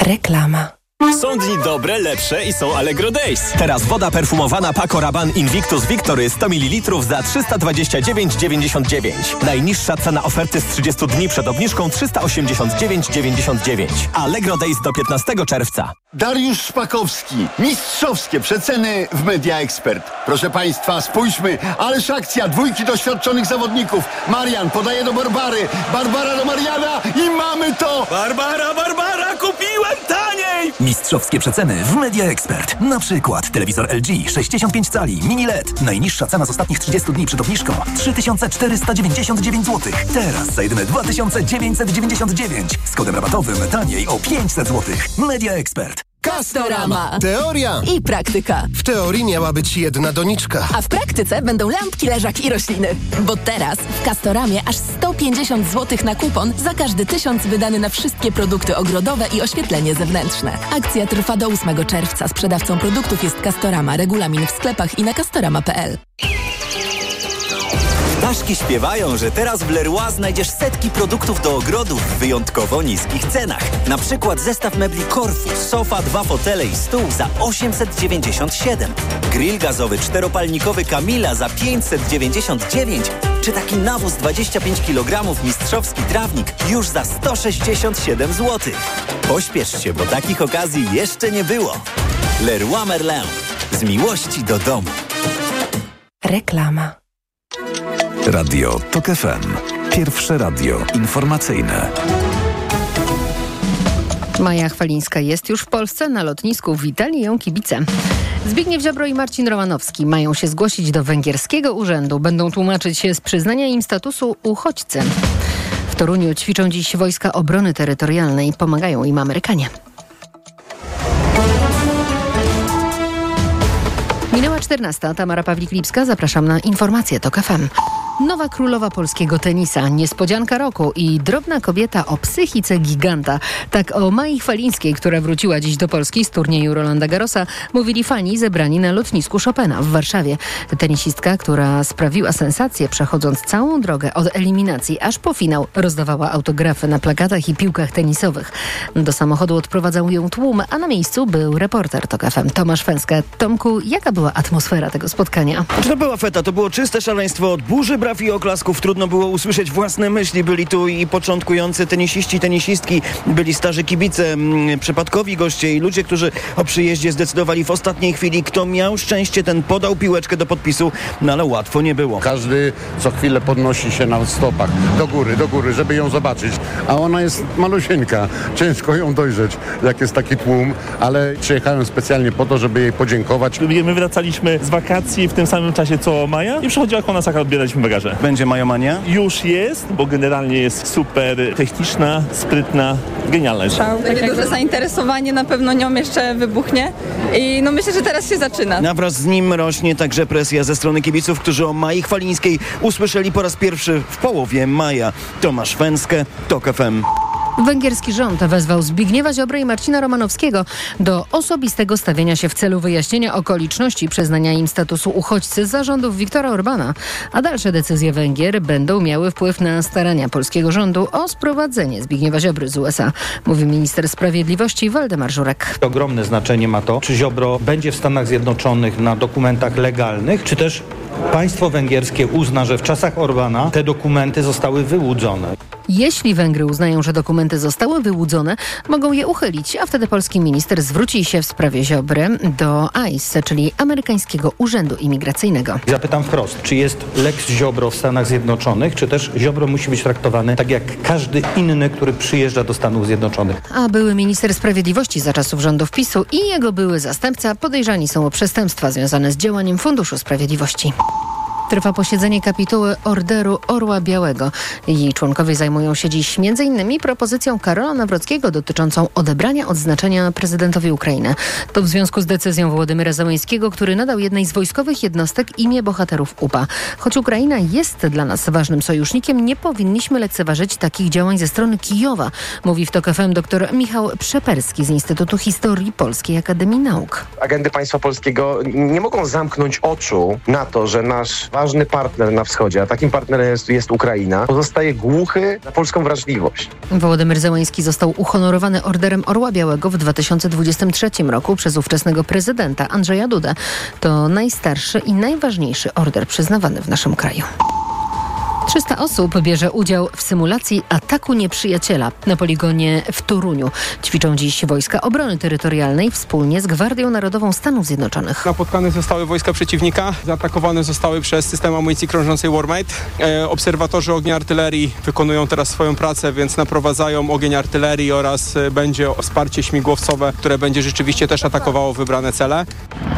Reklama. Są dni dobre, lepsze i są Allegro Days. Teraz woda perfumowana Paco Rabanne Invictus Victory 100 ml za 329,99. Najniższa cena oferty z 30 dni przed obniżką 389,99. Allegro Days do 15 czerwca. Dariusz Szpakowski. Mistrzowskie przeceny w Media Expert. Proszę Państwa, spójrzmy. Ależ akcja. Dwójki doświadczonych zawodników. Marian podaje do Barbary. Barbara do Mariana i mamy to! Barbara, kupiłem taniej! Mistrzowskie przeceny w Media Expert. Na przykład telewizor LG 65 cali mini LED. Najniższa cena z ostatnich 30 dni przed obniżką 3499 zł. Teraz za jedyne 2999. Z kodem rabatowym taniej o 500 zł. Media Expert. Castorama. Teoria I praktyka. W teorii miała być jedna doniczka. A w praktyce będą lampki, leżak i rośliny. Bo teraz w Castoramie aż 150 zł na kupon za każdy 1000 wydany na wszystkie produkty ogrodowe i oświetlenie zewnętrzne. Akcja trwa do 8 czerwca. Sprzedawcą produktów jest Castorama. Regulamin w sklepach i na castorama.pl. Ptaszki śpiewają, że teraz w Leroy znajdziesz setki produktów do ogrodu w wyjątkowo niskich cenach. Na przykład zestaw mebli Corfu, sofa, 2 fotele i stół za 897. Grill gazowy czteropalnikowy Camila za 599. Czy taki nawóz 25 kg mistrzowski trawnik już za 167 zł. Pośpiesz się, bo takich okazji jeszcze nie było. Leroy Merlin. Z miłości do domu. Reklama. Radio TOK FM. Pierwsze radio informacyjne. Maja Chwalińska jest już w Polsce. Na lotnisku witali ją kibice. Zbigniew Ziobro i Marcin Romanowski mają się zgłosić do węgierskiego urzędu. Będą tłumaczyć się z przyznania im statusu uchodźcy. W Toruniu ćwiczą dziś Wojska Obrony Terytorialnej. Pomagają im Amerykanie. Minęła 14. Tamara Pawlik-Lipska. Zapraszam na informacje TOK FM. Nowa królowa polskiego tenisa, niespodzianka roku i drobna kobieta o psychice giganta. Tak o Mai Chwalińskiej, która wróciła dziś do Polski z turnieju Rolanda Garrosa, mówili fani zebrani na lotnisku Chopina w Warszawie. Tenisistka, która sprawiła sensację, przechodząc całą drogę od eliminacji aż po finał, rozdawała autografy na plakatach i piłkach tenisowych. Do samochodu odprowadzał ją tłum, a na miejscu był reporter TOK FM Tomasz Fęska. Tomku, jaka była atmosfera tego spotkania? To była feta, to było czyste szaleństwo. Od burzy braw i oklasków trudno było usłyszeć własne myśli. Byli tu i początkujący tenisiści, tenisistki, byli starzy kibice, przypadkowi goście i ludzie, którzy o przyjeździe zdecydowali w ostatniej chwili. Kto miał szczęście, ten podał piłeczkę do podpisu, no ale łatwo nie było. Każdy co chwilę podnosi się na stopach do góry, żeby ją zobaczyć. A ona jest malusieńka. Ciężko ją dojrzeć, jak jest taki tłum, ale przyjechałem specjalnie po to, żeby jej podziękować. My wracaliśmy z wakacji w tym samym czasie co Maja i przychodziła koło nas, jak odbieraliśmy bagaże. Będzie Majomania? Już jest, bo generalnie jest super techniczna, sprytna, genialna. Szał, takie duże zainteresowanie na pewno nią jeszcze wybuchnie i no myślę, że teraz się zaczyna. A wraz z nim rośnie także presja ze strony kibiców, którzy o Mai Chwalińskiej usłyszeli po raz pierwszy w połowie maja. Tomasz Fęskę, TOK FM. Węgierski rząd wezwał Zbigniewa Ziobrę i Marcina Romanowskiego do osobistego stawienia się w celu wyjaśnienia okoliczności przyznania im statusu uchodźcy z zarządów Viktora Orbana, a dalsze decyzje Węgier będą miały wpływ na starania polskiego rządu o sprowadzenie Zbigniewa Ziobry z USA, mówi minister sprawiedliwości Waldemar Żurek. Ogromne znaczenie ma to, czy Ziobro będzie w Stanach Zjednoczonych na dokumentach legalnych, czy też państwo węgierskie uzna, że w czasach Orbana te dokumenty zostały wyłudzone. Jeśli Węgry uznają, że dokumenty zostały wyłudzone, mogą je uchylić, a wtedy polski minister zwróci się w sprawie Ziobry do ICE, czyli amerykańskiego urzędu imigracyjnego. Zapytam wprost, czy jest Lex Ziobro w Stanach Zjednoczonych, czy też Ziobro musi być traktowany tak jak każdy inny, który przyjeżdża do Stanów Zjednoczonych? A były minister sprawiedliwości za czasów rządów PiS-u i jego były zastępca podejrzani są o przestępstwa związane z działaniem Funduszu Sprawiedliwości. Trwa posiedzenie kapituły Orderu Orła Białego. Jej członkowie zajmują się dziś m.in. propozycją Karola Nawrockiego dotyczącą odebrania odznaczenia prezydentowi Ukrainy. To w związku z decyzją Wołodymyra Zełenskiego, który nadał jednej z wojskowych jednostek imię bohaterów UPA. Choć Ukraina jest dla nas ważnym sojusznikiem, nie powinniśmy lekceważyć takich działań ze strony Kijowa, mówi w TOK FM dr Michał Przeperski z Instytutu Historii Polskiej Akademii Nauk. Agendy państwa polskiego nie mogą zamknąć oczu na to, że nasz ważny partner na wschodzie, a takim partnerem jest Ukraina, pozostaje głuchy na polską wrażliwość. Wołodymyr Zełenski został uhonorowany Orderem Orła Białego w 2023 roku przez ówczesnego prezydenta Andrzeja Dudę. To najstarszy i najważniejszy order przyznawany w naszym kraju. 300 osób bierze udział w symulacji ataku nieprzyjaciela na poligonie w Toruniu. Ćwiczą dziś Wojska Obrony Terytorialnej wspólnie z Gwardią Narodową Stanów Zjednoczonych. Napotkane zostały wojska przeciwnika, zaatakowane zostały przez system amunicji krążącej Warmate. Obserwatorzy ognia artylerii wykonują teraz swoją pracę, więc naprowadzają ogień artylerii oraz będzie wsparcie śmigłowcowe, które będzie rzeczywiście też atakowało wybrane cele.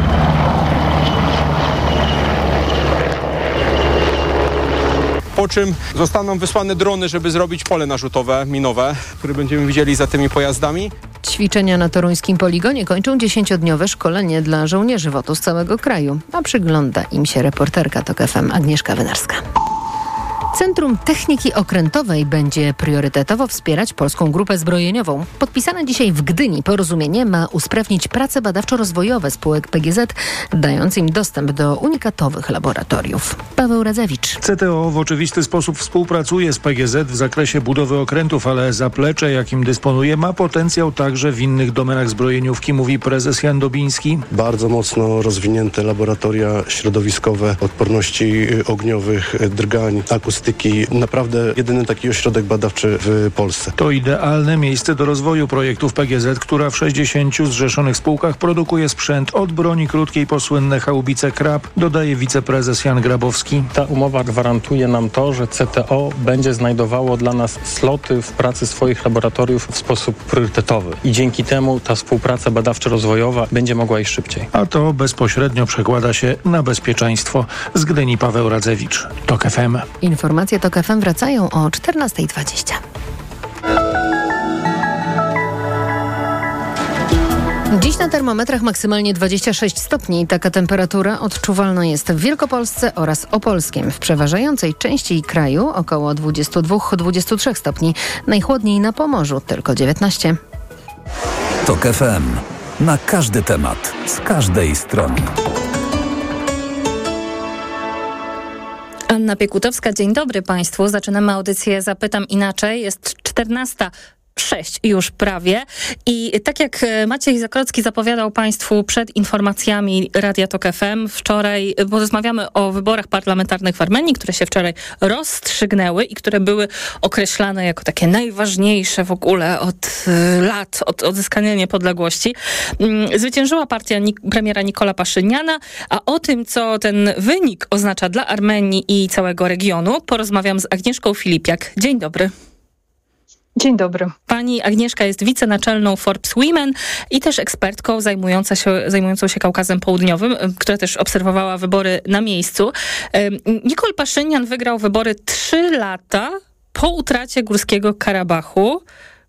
Po czym zostaną wysłane drony, żeby zrobić pole narzutowe, minowe, które będziemy widzieli za tymi pojazdami. Ćwiczenia na toruńskim poligonie kończą 10-dniowe szkolenie dla żołnierzy WOT-u z całego kraju, a przygląda im się reporterka TOK FM Agnieszka Wynarska. Centrum Techniki Okrętowej będzie priorytetowo wspierać Polską Grupę Zbrojeniową. Podpisane dzisiaj w Gdyni porozumienie ma usprawnić prace badawczo-rozwojowe spółek PGZ, dając im dostęp do unikatowych laboratoriów. Paweł Radzewicz. CTO w oczywisty sposób współpracuje z PGZ w zakresie budowy okrętów, ale zaplecze, jakim dysponuje, ma potencjał także w innych domenach zbrojeniówki, mówi prezes Jan Dobiński. Bardzo mocno rozwinięte laboratoria środowiskowe, odporności ogniowych, drgań, akustyki. Naprawdę jedyny taki ośrodek badawczy w Polsce. To idealne miejsce do rozwoju projektów PGZ, która w 60 zrzeszonych spółkach produkuje sprzęt od broni krótkiej po słynne haubice Krab, dodaje wiceprezes Jan Grabowski. Ta umowa gwarantuje nam to, że CTO będzie znajdowało dla nas sloty w pracy swoich laboratoriów w sposób priorytetowy. I dzięki temu ta współpraca badawczo-rozwojowa będzie mogła iść szybciej. A to bezpośrednio przekłada się na bezpieczeństwo. Z Gdyni Paweł Radzewicz, TOK FM. Informacje TOK FM wracają o 14:20. Dziś na termometrach maksymalnie 26 stopni. Taka temperatura odczuwalna jest w Wielkopolsce oraz Opolskiem. W przeważającej części kraju około 22-23 stopni. Najchłodniej na Pomorzu tylko 19. TOK FM. Na każdy temat, z każdej strony. Anna Piekutowska, dzień dobry Państwu. Zaczynamy audycję Zapytam Inaczej. Jest 14:06 już prawie. I tak jak Maciej Zakrocki zapowiadał Państwu przed informacjami Radia TOK FM, wczoraj porozmawiamy o wyborach parlamentarnych w Armenii, które się wczoraj rozstrzygnęły i które były określane jako takie najważniejsze w ogóle od lat, od odzyskania niepodległości. Zwyciężyła partia premiera Nikola Paszyniana, a o tym, co ten wynik oznacza dla Armenii i całego regionu, porozmawiam z Agnieszką Filipiak. Dzień dobry. Dzień dobry. Pani Agnieszka jest wicenaczelną Forbes Women i też ekspertką zajmującą się Kaukazem Południowym, która też obserwowała wybory na miejscu. Nikol Paszynian wygrał wybory 3 lata po utracie Górskiego Karabachu,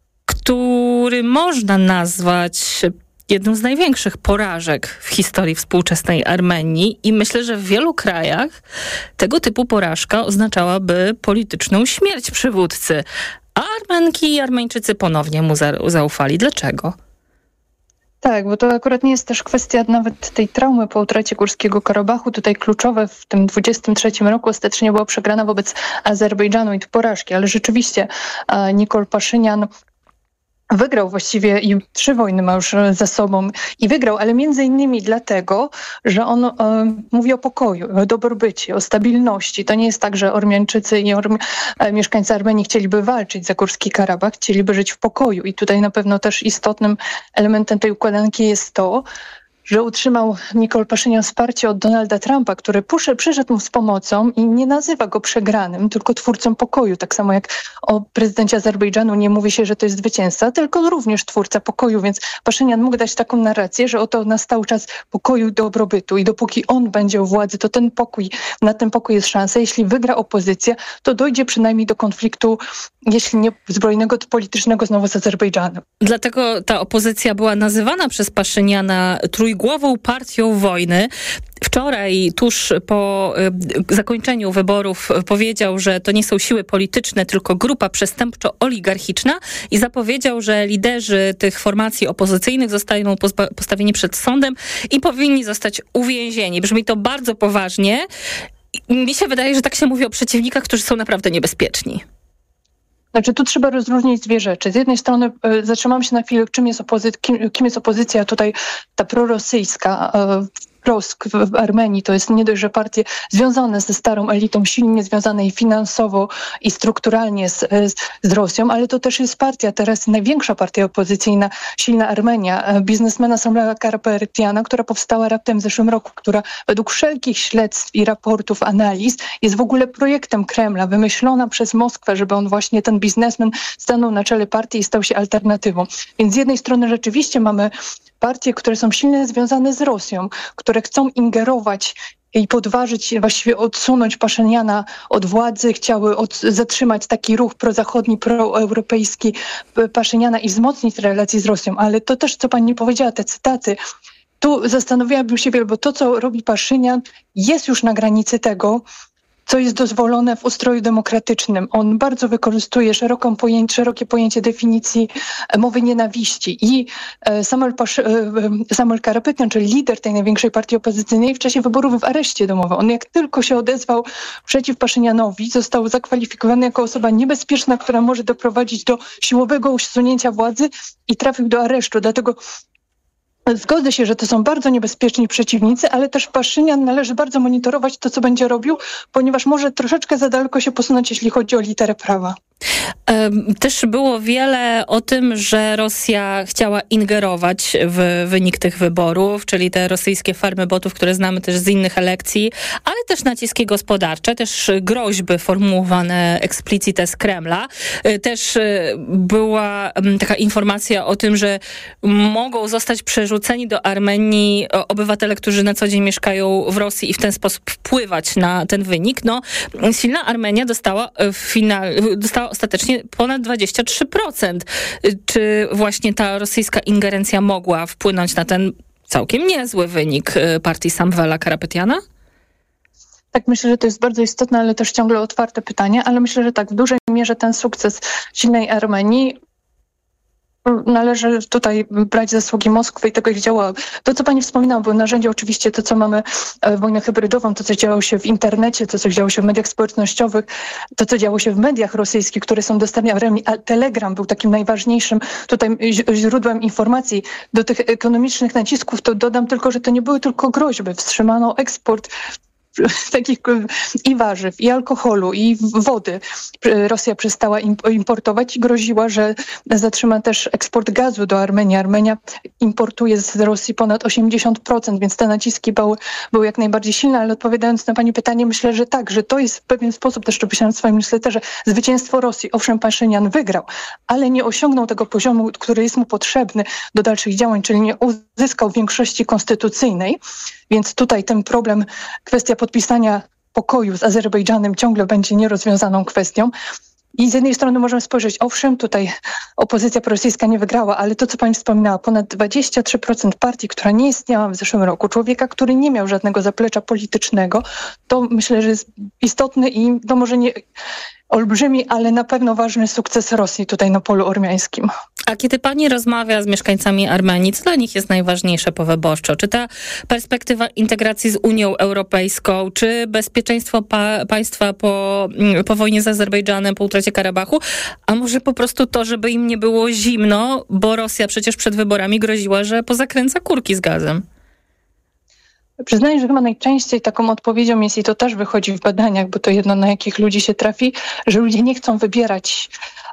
który można nazwać jedną z największych porażek w historii współczesnej Armenii i myślę, że w wielu krajach tego typu porażka oznaczałaby polityczną śmierć przywódcy. A Armenki i Armeńczycy ponownie mu zaufali. Dlaczego? Tak, bo to akurat nie jest też kwestia nawet tej traumy po utracie Górskiego Karabachu. Tutaj kluczowe w tym 23 roku ostatecznie była przegrana wobec Azerbejdżanu i porażki, ale rzeczywiście Nikol Paszynian wygrał właściwie i 3 wojny ma już za sobą i wygrał, ale między innymi dlatego, że on mówi o pokoju, o dobrobycie, o stabilności. To nie jest tak, że Ormiańczycy i mieszkańcy Armenii chcieliby walczyć za Górski Karabach, chcieliby żyć w pokoju. I tutaj na pewno też istotnym elementem tej układanki jest to, że utrzymał Nikol Paszynian wsparcie od Donalda Trumpa, który przyszedł mu z pomocą i nie nazywa go przegranym, tylko twórcą pokoju. Tak samo jak o prezydencie Azerbejdżanu nie mówi się, że to jest zwycięzca, tylko również twórca pokoju, więc Paszynian mógł dać taką narrację, że oto nastał czas pokoju, dobrobytu i dopóki on będzie u władzy, to na ten pokój jest szansa. Jeśli wygra opozycja, to dojdzie przynajmniej do konfliktu, jeśli nie zbrojnego, to politycznego znowu z Azerbejdżanem. Dlatego ta opozycja była nazywana przez Paszyniana trójgłową partią wojny. Wczoraj, tuż po zakończeniu wyborów, powiedział, że to nie są siły polityczne, tylko grupa przestępczo-oligarchiczna i zapowiedział, że liderzy tych formacji opozycyjnych zostaną postawieni przed sądem i powinni zostać uwięzieni. Brzmi to bardzo poważnie. mi się wydaje, że tak się mówi o przeciwnikach, którzy są naprawdę niebezpieczni. Znaczy tu trzeba rozróżnić dwie rzeczy. Z jednej strony zatrzymam się na chwilę, kim jest opozycja tutaj, ta prorosyjska, Rosk w Armenii. To jest nie dość, że partie związane ze starą elitą, silnie związane i finansowo i strukturalnie z Rosją, ale to też jest partia, teraz największa partia opozycyjna, silna Armenia, biznesmena Samvela Karapetyjana, która powstała raptem w zeszłym roku, która według wszelkich śledztw i raportów, analiz jest w ogóle projektem Kremla, wymyślona przez Moskwę, żeby on właśnie, ten biznesmen, stanął na czele partii i stał się alternatywą. Więc z jednej strony rzeczywiście mamy partie, które są silnie związane z Rosją, które chcą ingerować i podważyć, właściwie odsunąć Paszyniana od władzy, chciały zatrzymać taki ruch prozachodni, proeuropejski Paszyniana i wzmocnić relacje z Rosją. Ale to też, co pani powiedziała, te cytaty, tu zastanawiałabym się, bo to, co robi Paszynian, jest już na granicy tego, co jest dozwolone w ustroju demokratycznym. On bardzo wykorzystuje szerokie pojęcie definicji mowy nienawiści. I Samvel Karapetyan, czyli lider tej największej partii opozycyjnej, w czasie wyborów w areszcie domowym. On jak tylko się odezwał przeciw Paszynianowi, został zakwalifikowany jako osoba niebezpieczna, która może doprowadzić do siłowego usunięcia władzy i trafił do aresztu. Dlatego zgodzę się, że to są bardzo niebezpieczni przeciwnicy, ale też Paszynian należy bardzo monitorować to, co będzie robił, ponieważ może troszeczkę za daleko się posunąć, jeśli chodzi o literę prawa. Też było wiele o tym, że Rosja chciała ingerować w wynik tych wyborów, czyli te rosyjskie farmy botów, które znamy też z innych elekcji, ale też naciski gospodarcze, też groźby formułowane explicite z Kremla. Też była taka informacja o tym, że mogą zostać przerzuceni do Armenii obywatele, którzy na co dzień mieszkają w Rosji i w ten sposób wpływać na ten wynik. No, silna Armenia dostała ostatecznie ponad 23%. Czy właśnie ta rosyjska ingerencja mogła wpłynąć na ten całkiem niezły wynik partii Samvela Karapetyjana? Tak, myślę, że to jest bardzo istotne, ale też ciągle otwarte pytanie, ale myślę, że tak, w dużej mierze ten sukces silnej Armenii należy tutaj brać zasługi Moskwy i tego, jak działała. To, co pani wspominała, było narzędzie oczywiście to, co mamy wojnę hybrydową, to, co działo się w internecie, to, co działo się w mediach społecznościowych, to, co działo się w mediach rosyjskich, które są dostępne w Armenii, a Telegram był takim najważniejszym tutaj źródłem informacji. Do tych ekonomicznych nacisków to dodam tylko, że to nie były tylko groźby. Wstrzymano eksport takich i warzyw, i alkoholu, i wody. Rosja przestała importować i groziła, że zatrzyma też eksport gazu do Armenii. Armenia importuje z Rosji ponad 80%, więc te naciski były jak najbardziej silne, ale odpowiadając na pani pytanie, myślę, że tak, że to jest w pewien sposób, też to pisałam w swoim newsletterze, zwycięstwo Rosji. Owszem, Paszynian wygrał, ale nie osiągnął tego poziomu, który jest mu potrzebny do dalszych działań, czyli nie uzyskał większości konstytucyjnej, więc tutaj ten problem, kwestia podpisania pokoju z Azerbejdżanem ciągle będzie nierozwiązaną kwestią. I z jednej strony możemy spojrzeć, owszem, tutaj opozycja prorosyjska nie wygrała, ale to, co pani wspominała, ponad 23% partii, która nie istniała w zeszłym roku, człowieka, który nie miał żadnego zaplecza politycznego, to myślę, że jest istotny i to może nie olbrzymi, ale na pewno ważny sukces Rosji tutaj na polu ormiańskim. A kiedy pani rozmawia z mieszkańcami Armenii, co dla nich jest najważniejsze powyborczo? Czy ta perspektywa integracji z Unią Europejską, czy bezpieczeństwo państwa po wojnie z Azerbejdżanem, po utracie Karabachu, a może po prostu to, żeby im nie było zimno, bo Rosja przecież przed wyborami groziła, że pozakręca kurki z gazem? Przyznaję, że chyba najczęściej taką odpowiedzią jest, i to też wychodzi w badaniach, bo to jedno, na jakich ludzi się trafi, że ludzie nie chcą wybierać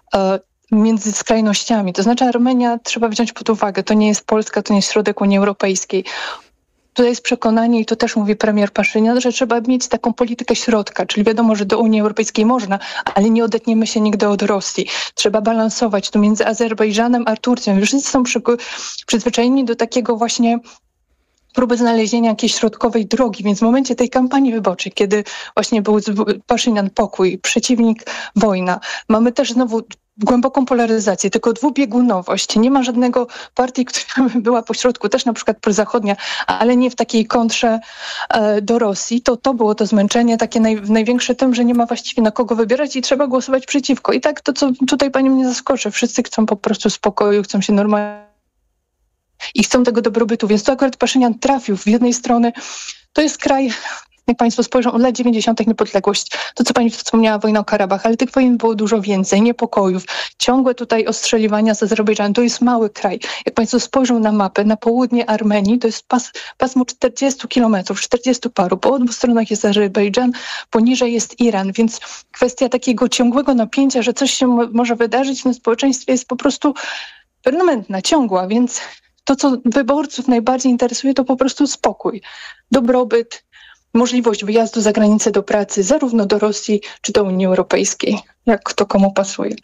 między skrajnościami. To znaczy Armenia trzeba wziąć pod uwagę. To nie jest Polska, to nie jest środek Unii Europejskiej. Tutaj jest przekonanie, i to też mówi premier Paszynian, że trzeba mieć taką politykę środka, czyli wiadomo, że do Unii Europejskiej można, ale nie odetniemy się nigdy od Rosji. Trzeba balansować tu między Azerbejdżanem a Turcją. Wszyscy są przyzwyczajeni do takiego właśnie próby znalezienia jakiejś środkowej drogi, więc w momencie tej kampanii wyborczej, kiedy właśnie był Paszynian pokój, przeciwnik wojna, mamy też znowu głęboką polaryzację, tylko dwubiegunowość. Nie ma żadnego partii, która by była pośrodku, też na przykład prozachodnia, ale nie w takiej kontrze do Rosji. To było to zmęczenie takie największe tym, że nie ma właściwie na kogo wybierać i trzeba głosować przeciwko. I tak to, co tutaj pani mnie zaskoczy, wszyscy chcą po prostu spokoju, chcą się normalnie i chcą tego dobrobytu, więc to akurat Paszynian trafił. Z jednej strony to jest kraj jak państwo spojrzą, od lat 90. niepodległość, to co pani wspomniała, wojna o Karabach, ale tych wojen było dużo więcej, niepokojów, ciągłe tutaj ostrzeliwania z Azerbejdżanu. To jest mały kraj. Jak państwo spojrzą na mapę, na południe Armenii, to jest pasmo 40 kilometrów, 40 paru. Po obu stronach jest Azerbejdżan, poniżej jest Iran, więc kwestia takiego ciągłego napięcia, że coś się może wydarzyć w społeczeństwie jest po prostu permanentna, ciągła, więc to, co wyborców najbardziej interesuje, to po prostu spokój, dobrobyt, możliwość wyjazdu za granicę do pracy, zarówno do Rosji, czy do Unii Europejskiej, jak to komu pasuje.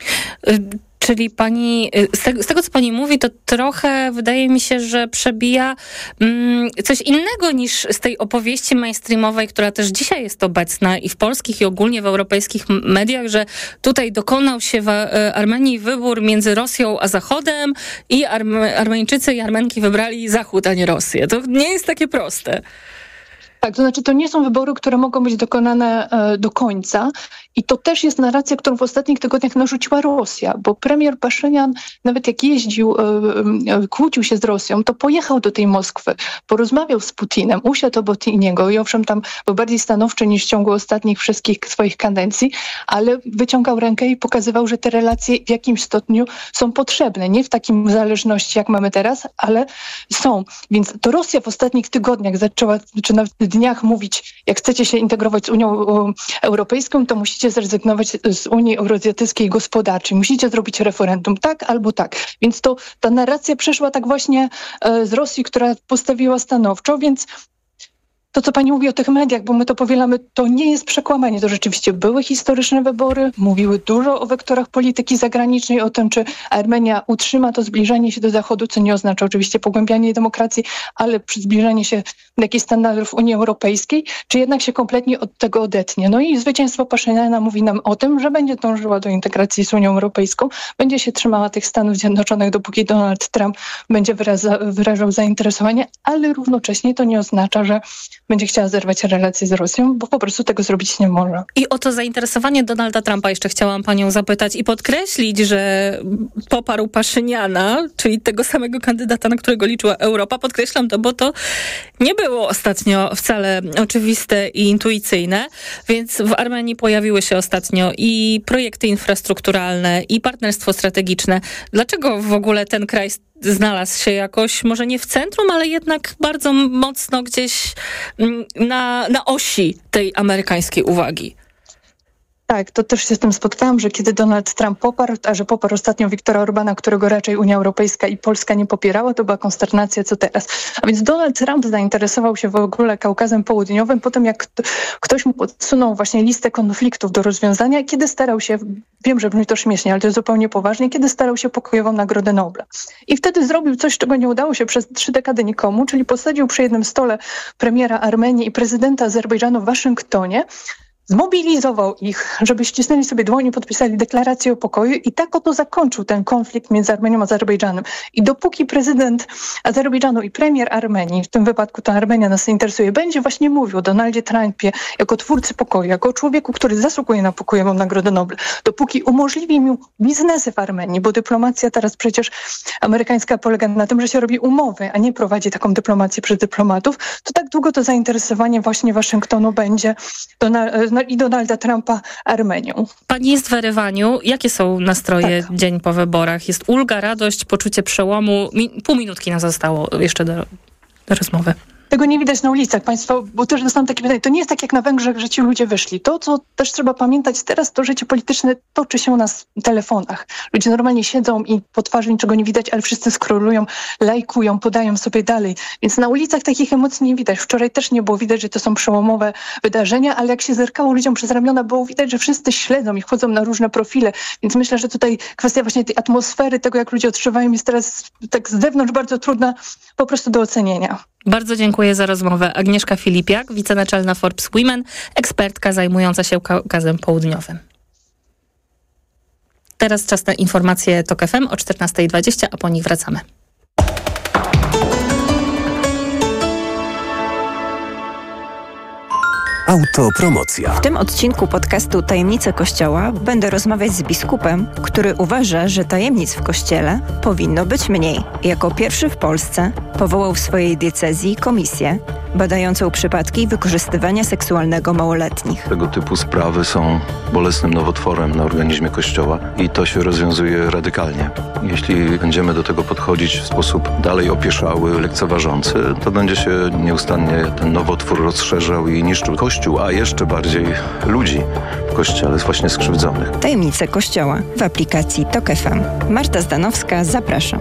Czyli pani, z tego co pani mówi, to trochę wydaje mi się, że przebija coś innego niż z tej opowieści mainstreamowej, która też dzisiaj jest obecna i w polskich i ogólnie w europejskich mediach, że tutaj dokonał się w Armenii wybór między Rosją a Zachodem i Armeńczycy i Armenki wybrali Zachód, a nie Rosję. To nie jest takie proste. Tak, to znaczy to nie są wybory, które mogą być dokonane do końca i to też jest narracja, którą w ostatnich tygodniach narzuciła Rosja, bo premier Paszynian nawet jak jeździł, kłócił się z Rosją, to pojechał do tej Moskwy, porozmawiał z Putinem, usiadł obok niego i owszem tam był bardziej stanowczy niż w ciągu ostatnich wszystkich swoich kadencji, ale wyciągał rękę i pokazywał, że te relacje w jakimś stopniu są potrzebne. Nie w takim zależności jak mamy teraz, ale są. Więc to Rosja w ostatnich tygodniach zaczęła, czy nawet dniach mówić, jak chcecie się integrować z Unią Europejską, to musicie zrezygnować z Unii Eurazjatyckiej Gospodarczej. Musicie zrobić referendum, tak albo tak. Więc ta narracja przeszła tak właśnie z Rosji, która postawiła stanowczo, więc to, co pani mówi o tych mediach, bo my to powielamy, to nie jest przekłamanie. To rzeczywiście były historyczne wybory, mówiły dużo o wektorach polityki zagranicznej, o tym, czy Armenia utrzyma to zbliżanie się do Zachodu, co nie oznacza oczywiście pogłębianie demokracji, ale przy zbliżanie się do jakichś standardów Unii Europejskiej, czy jednak się kompletnie od tego odetnie. No i zwycięstwo Paszyniana mówi nam o tym, że będzie dążyła do integracji z Unią Europejską, będzie się trzymała tych Stanów Zjednoczonych, dopóki Donald Trump będzie wyrażał zainteresowanie, ale równocześnie to nie oznacza, że będzie chciała zerwać relacje z Rosją, bo po prostu tego zrobić nie może. I o to zainteresowanie Donalda Trumpa jeszcze chciałam panią zapytać i podkreślić, że poparł Paszyniana, czyli tego samego kandydata, na którego liczyła Europa. Podkreślam to, bo to nie było ostatnio wcale oczywiste i intuicyjne, więc w Armenii pojawiły się ostatnio i projekty infrastrukturalne, i partnerstwo strategiczne. Dlaczego w ogóle ten kraj znalazł się jakoś, może nie w centrum, ale jednak bardzo mocno gdzieś na osi tej amerykańskiej uwagi? Tak, to też się z tym spotkałam, że kiedy Donald Trump poparł, a że poparł ostatnio Viktora Orbana, którego raczej Unia Europejska i Polska nie popierała, to była konsternacja, co teraz. A więc Donald Trump zainteresował się w ogóle Kaukazem Południowym po tym, jak ktoś mu podsunął właśnie listę konfliktów do rozwiązania, kiedy starał się, wiem, że brzmi to śmiesznie, ale to jest zupełnie poważnie, kiedy starał się o pokojową Nagrodę Nobla. I wtedy zrobił coś, czego nie udało się przez 3 dekady nikomu, czyli posadził przy jednym stole premiera Armenii i prezydenta Azerbejdżanu w Waszyngtonie, zmobilizował ich, żeby ścisnęli sobie dłoń i podpisali deklarację o pokoju i tak oto zakończył ten konflikt między Armenią a Azerbejdżanem. I dopóki prezydent Azerbejdżanu i premier Armenii, w tym wypadku to Armenia nas interesuje, będzie właśnie mówił o Donaldzie Trumpie jako twórcy pokoju, jako człowieku, który zasługuje na pokojową Nagrodę Nobla, dopóki umożliwi mu biznesy w Armenii, bo dyplomacja teraz przecież amerykańska polega na tym, że się robi umowy, a nie prowadzi taką dyplomację przez dyplomatów, to tak długo to zainteresowanie właśnie Waszyngtonu będzie i Donalda Trumpa Armenią. Pani jest w Erywaniu. Jakie są nastroje dzień po wyborach? Jest ulga, radość, poczucie przełomu? Pół minutki nam zostało jeszcze do rozmowy. Tego nie widać na ulicach. Państwo, bo też dostałam takie pytanie, to nie jest tak jak na Węgrzech, że ci ludzie wyszli. To, co też trzeba pamiętać teraz, to życie polityczne toczy się na telefonach. Ludzie normalnie siedzą i po twarzy niczego nie widać, ale wszyscy scrollują, lajkują, podają sobie dalej. Więc na ulicach takich emocji nie widać. Wczoraj też nie było widać, że to są przełomowe wydarzenia, ale jak się zerkało ludziom przez ramiona, było widać, że wszyscy śledzą i wchodzą na różne profile. Więc myślę, że tutaj kwestia właśnie tej atmosfery, tego jak ludzie odczuwają, jest teraz tak z zewnątrz bardzo trudna po prostu do ocenienia. Bardzo dziękuję za rozmowę. Agnieszka Filipiak, wicenaczelna Forbes Women, ekspertka zajmująca się Kaukazem Południowym. Teraz czas na informacje TOK FM o 14:20, a po nich wracamy. Autopromocja. W tym odcinku podcastu Tajemnice Kościoła będę rozmawiać z biskupem, który uważa, że tajemnic w Kościele powinno być mniej. Jako pierwszy w Polsce powołał w swojej diecezji komisję badającą przypadki wykorzystywania seksualnego małoletnich. Tego typu sprawy są bolesnym nowotworem na organizmie Kościoła i to się rozwiązuje radykalnie. Jeśli będziemy do tego podchodzić w sposób dalej opieszały, lekceważący, to będzie się nieustannie ten nowotwór rozszerzał i niszczył Kościół, a jeszcze bardziej ludzi w Kościele, właśnie skrzywdzonych. Tajemnice Kościoła w aplikacji TOK FM. Marta Zdanowska, zapraszam.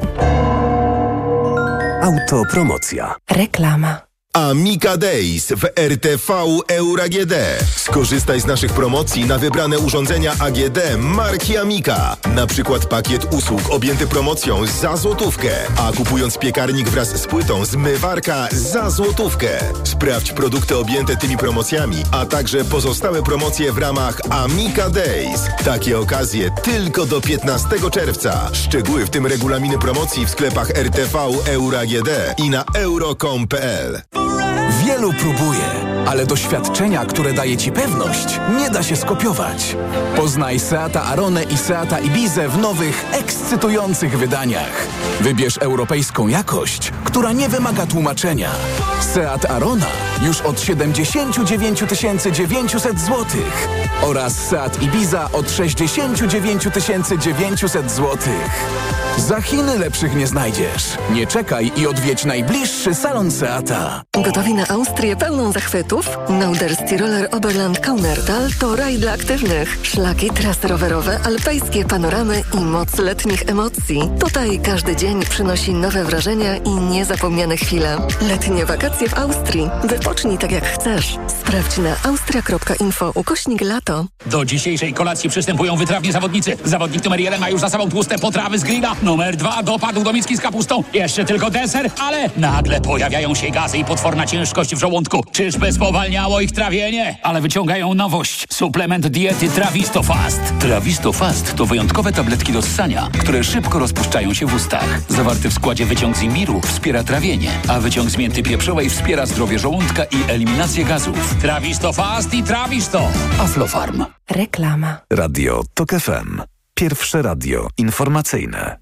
Autopromocja. Reklama. Amica Days w RTV Euro AGD. Skorzystaj z naszych promocji na wybrane urządzenia AGD marki Amica. Na przykład pakiet usług objęty promocją za złotówkę, a kupując piekarnik wraz z płytą zmywarka za złotówkę. Sprawdź produkty objęte tymi promocjami, a także pozostałe promocje w ramach Amica Days. Takie okazje tylko do 15 czerwca. Szczegóły w tym regulaminy promocji w sklepach RTV Euro AGD i na euro.com.pl. Wielu próbuje, ale doświadczenia, które daje Ci pewność, nie da się skopiować. Poznaj Seata Aronę i Seata Ibizę w nowych, ekscytujących wydaniach. Wybierz europejską jakość, która nie wymaga tłumaczenia. Seat Arona już od 79 900 zł oraz Seat Ibiza od 69 900 zł. Za Chiny lepszych nie znajdziesz. Nie czekaj i odwiedź najbliższy salon Seata. Gotowi na Austrię pełną zachwytów? Norderstiroler Oberland Kaunertal to raj dla aktywnych. Szlaki, trasy rowerowe, alpejskie panoramy i moc letnich emocji. Tutaj każdy dzień przynosi nowe wrażenia i niezapomniane chwile. Letnie wakacje w Austrii. Wypocznij tak jak chcesz. Sprawdź na austria.info/lato. Do dzisiejszej kolacji przystępują wytrawni zawodnicy. Zawodnik numer 1 ma już za sobą tłuste potrawy z grilla. Numer 2 dopadł do miski z kapustą. Jeszcze tylko deser, ale nagle pojawiają się gazy i potworna ciężkość w żołądku. Czyżby spowalniało ich trawienie? Ale wyciągają nowość. Suplement diety Travistofast. Travistofast to wyjątkowe tabletki do ssania, które szybko rozpuszczają się w ustach. Zawarty w składzie wyciąg z imbiru wspiera trawienie, a wyciąg z mięty pieprzowej wspiera zdrowie żołądka i eliminację gazów. Travistofast i Travisto. Aflofarm. Reklama. Radio TOK FM. Pierwsze radio informacyjne.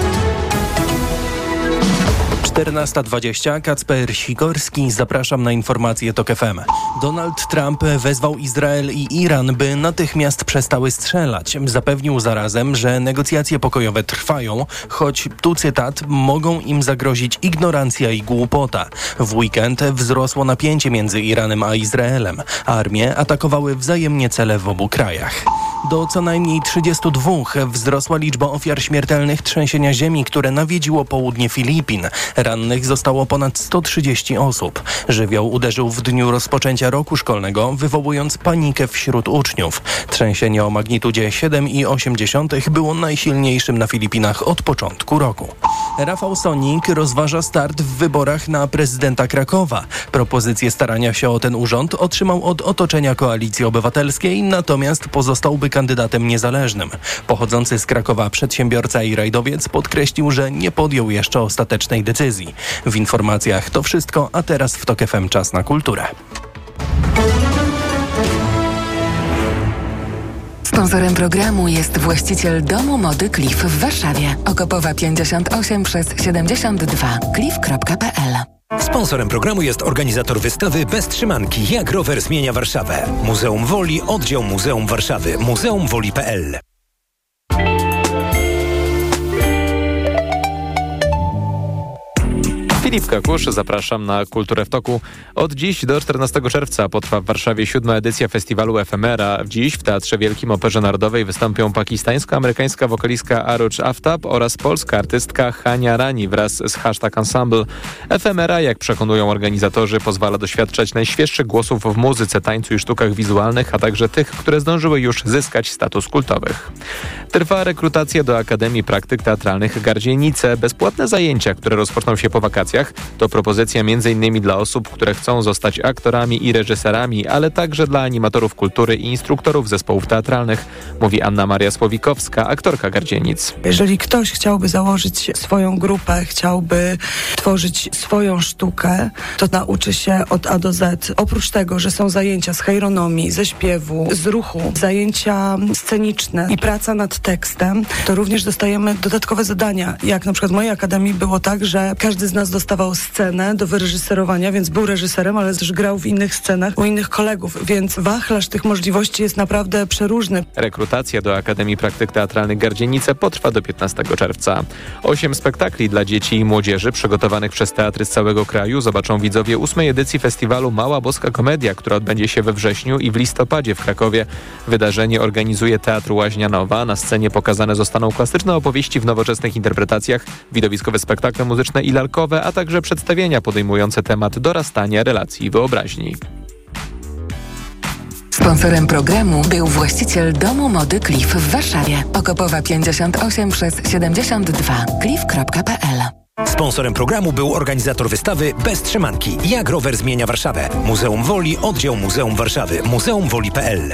14:20. Kacper Sikorski. Zapraszam na informacje TOK FM. Donald Trump wezwał Izrael i Iran, by natychmiast przestały strzelać. Zapewnił zarazem, że negocjacje pokojowe trwają, choć, tu cytat, mogą im zagrozić ignorancja i głupota. W weekend wzrosło napięcie między Iranem a Izraelem. Armie atakowały wzajemnie cele w obu krajach. Do co najmniej 32 wzrosła liczba ofiar śmiertelnych trzęsienia ziemi, które nawiedziło południe Filipin. Rannych zostało ponad 130 osób. Żywioł uderzył w dniu rozpoczęcia roku szkolnego, wywołując panikę wśród uczniów. Trzęsienie o magnitudzie 7,8 było najsilniejszym na Filipinach od początku roku. Rafał Sonik rozważa start w wyborach na prezydenta Krakowa. Propozycję starania się o ten urząd otrzymał od otoczenia Koalicji Obywatelskiej, natomiast pozostałby kandydatem niezależnym. Pochodzący z Krakowa przedsiębiorca i rajdowiec podkreślił, że nie podjął jeszcze ostatecznej decyzji. W informacjach to wszystko, a teraz w TOK FM czas na kulturę. Sponsorem programu jest właściciel Domu Mody Cliff w Warszawie. Okopowa 58 przez 72. cliff.pl. Sponsorem programu jest organizator wystawy Bez trzymanki. Jak rower zmienia Warszawę. Muzeum Woli, oddział Muzeum Warszawy. muzeumwoli.pl. Filip Kakusz, zapraszam na Kulturę w Toku. Od dziś do 14 czerwca potrwa w Warszawie 7. edycja festiwalu Efemera. Dziś w Teatrze Wielkim Operze Narodowej wystąpią pakistańsko-amerykańska wokalistka Aruj Aftab oraz polska artystka Hania Rani wraz z Hashtag Ensemble. Efemera, jak przekonują organizatorzy, pozwala doświadczać najświeższych głosów w muzyce, tańcu i sztukach wizualnych, a także tych, które zdążyły już zyskać status kultowych. Trwa rekrutacja do Akademii Praktyk Teatralnych Gardzienice. Bezpłatne zajęcia, które rozpoczną się po wakacjach, to propozycja m.in. dla osób, które chcą zostać aktorami i reżyserami, ale także dla animatorów kultury i instruktorów zespołów teatralnych, mówi Anna Maria Słowikowska, aktorka Gardzienic. Jeżeli ktoś chciałby założyć swoją grupę, chciałby tworzyć swoją sztukę, to nauczy się od A do Z. Oprócz tego, że są zajęcia z hejronomii, ze śpiewu, z ruchu, zajęcia sceniczne i praca nad tekstem, to również dostajemy dodatkowe zadania. Jak na przykład w mojej akademii było tak, że każdy z nas dostał dostawał scenę do wyreżyserowania, więc był reżyserem, ale też grał w innych scenach u innych kolegów, więc wachlarz tych możliwości jest naprawdę przeróżny. Rekrutacja do Akademii Praktyk Teatralnych Gardzienice potrwa do 15 czerwca. 8 spektakli dla dzieci i młodzieży przygotowanych przez teatry z całego kraju zobaczą widzowie 8. edycji festiwalu Mała Boska Komedia, która odbędzie się we wrześniu i w listopadzie w Krakowie. Wydarzenie organizuje Teatr Łaźnia Nowa. Na scenie pokazane zostaną klasyczne opowieści w nowoczesnych interpretacjach, widowiskowe spektakle muzyczne i lalkowe, a także przedstawienia podejmujące temat dorastania, relacji i wyobraźni. Sponsorem programu był właściciel Domu Mody Cliff w Warszawie. Okopowa 58 przez 72. cliff.pl. Sponsorem programu był organizator wystawy Bez trzymanki. Jak rower zmienia Warszawę. Muzeum Woli, oddział Muzeum Warszawy. muzeumwoli.pl.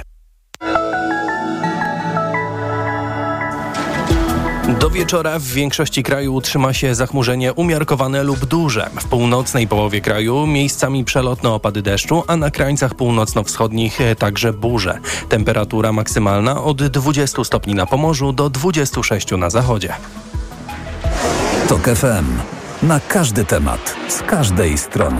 Do wieczora w większości kraju utrzyma się zachmurzenie umiarkowane lub duże. W północnej połowie kraju miejscami przelotne opady deszczu, a na krańcach północno-wschodnich także burze. Temperatura maksymalna od 20 stopni na Pomorzu do 26 na zachodzie. TOK FM. Na każdy temat, z każdej strony.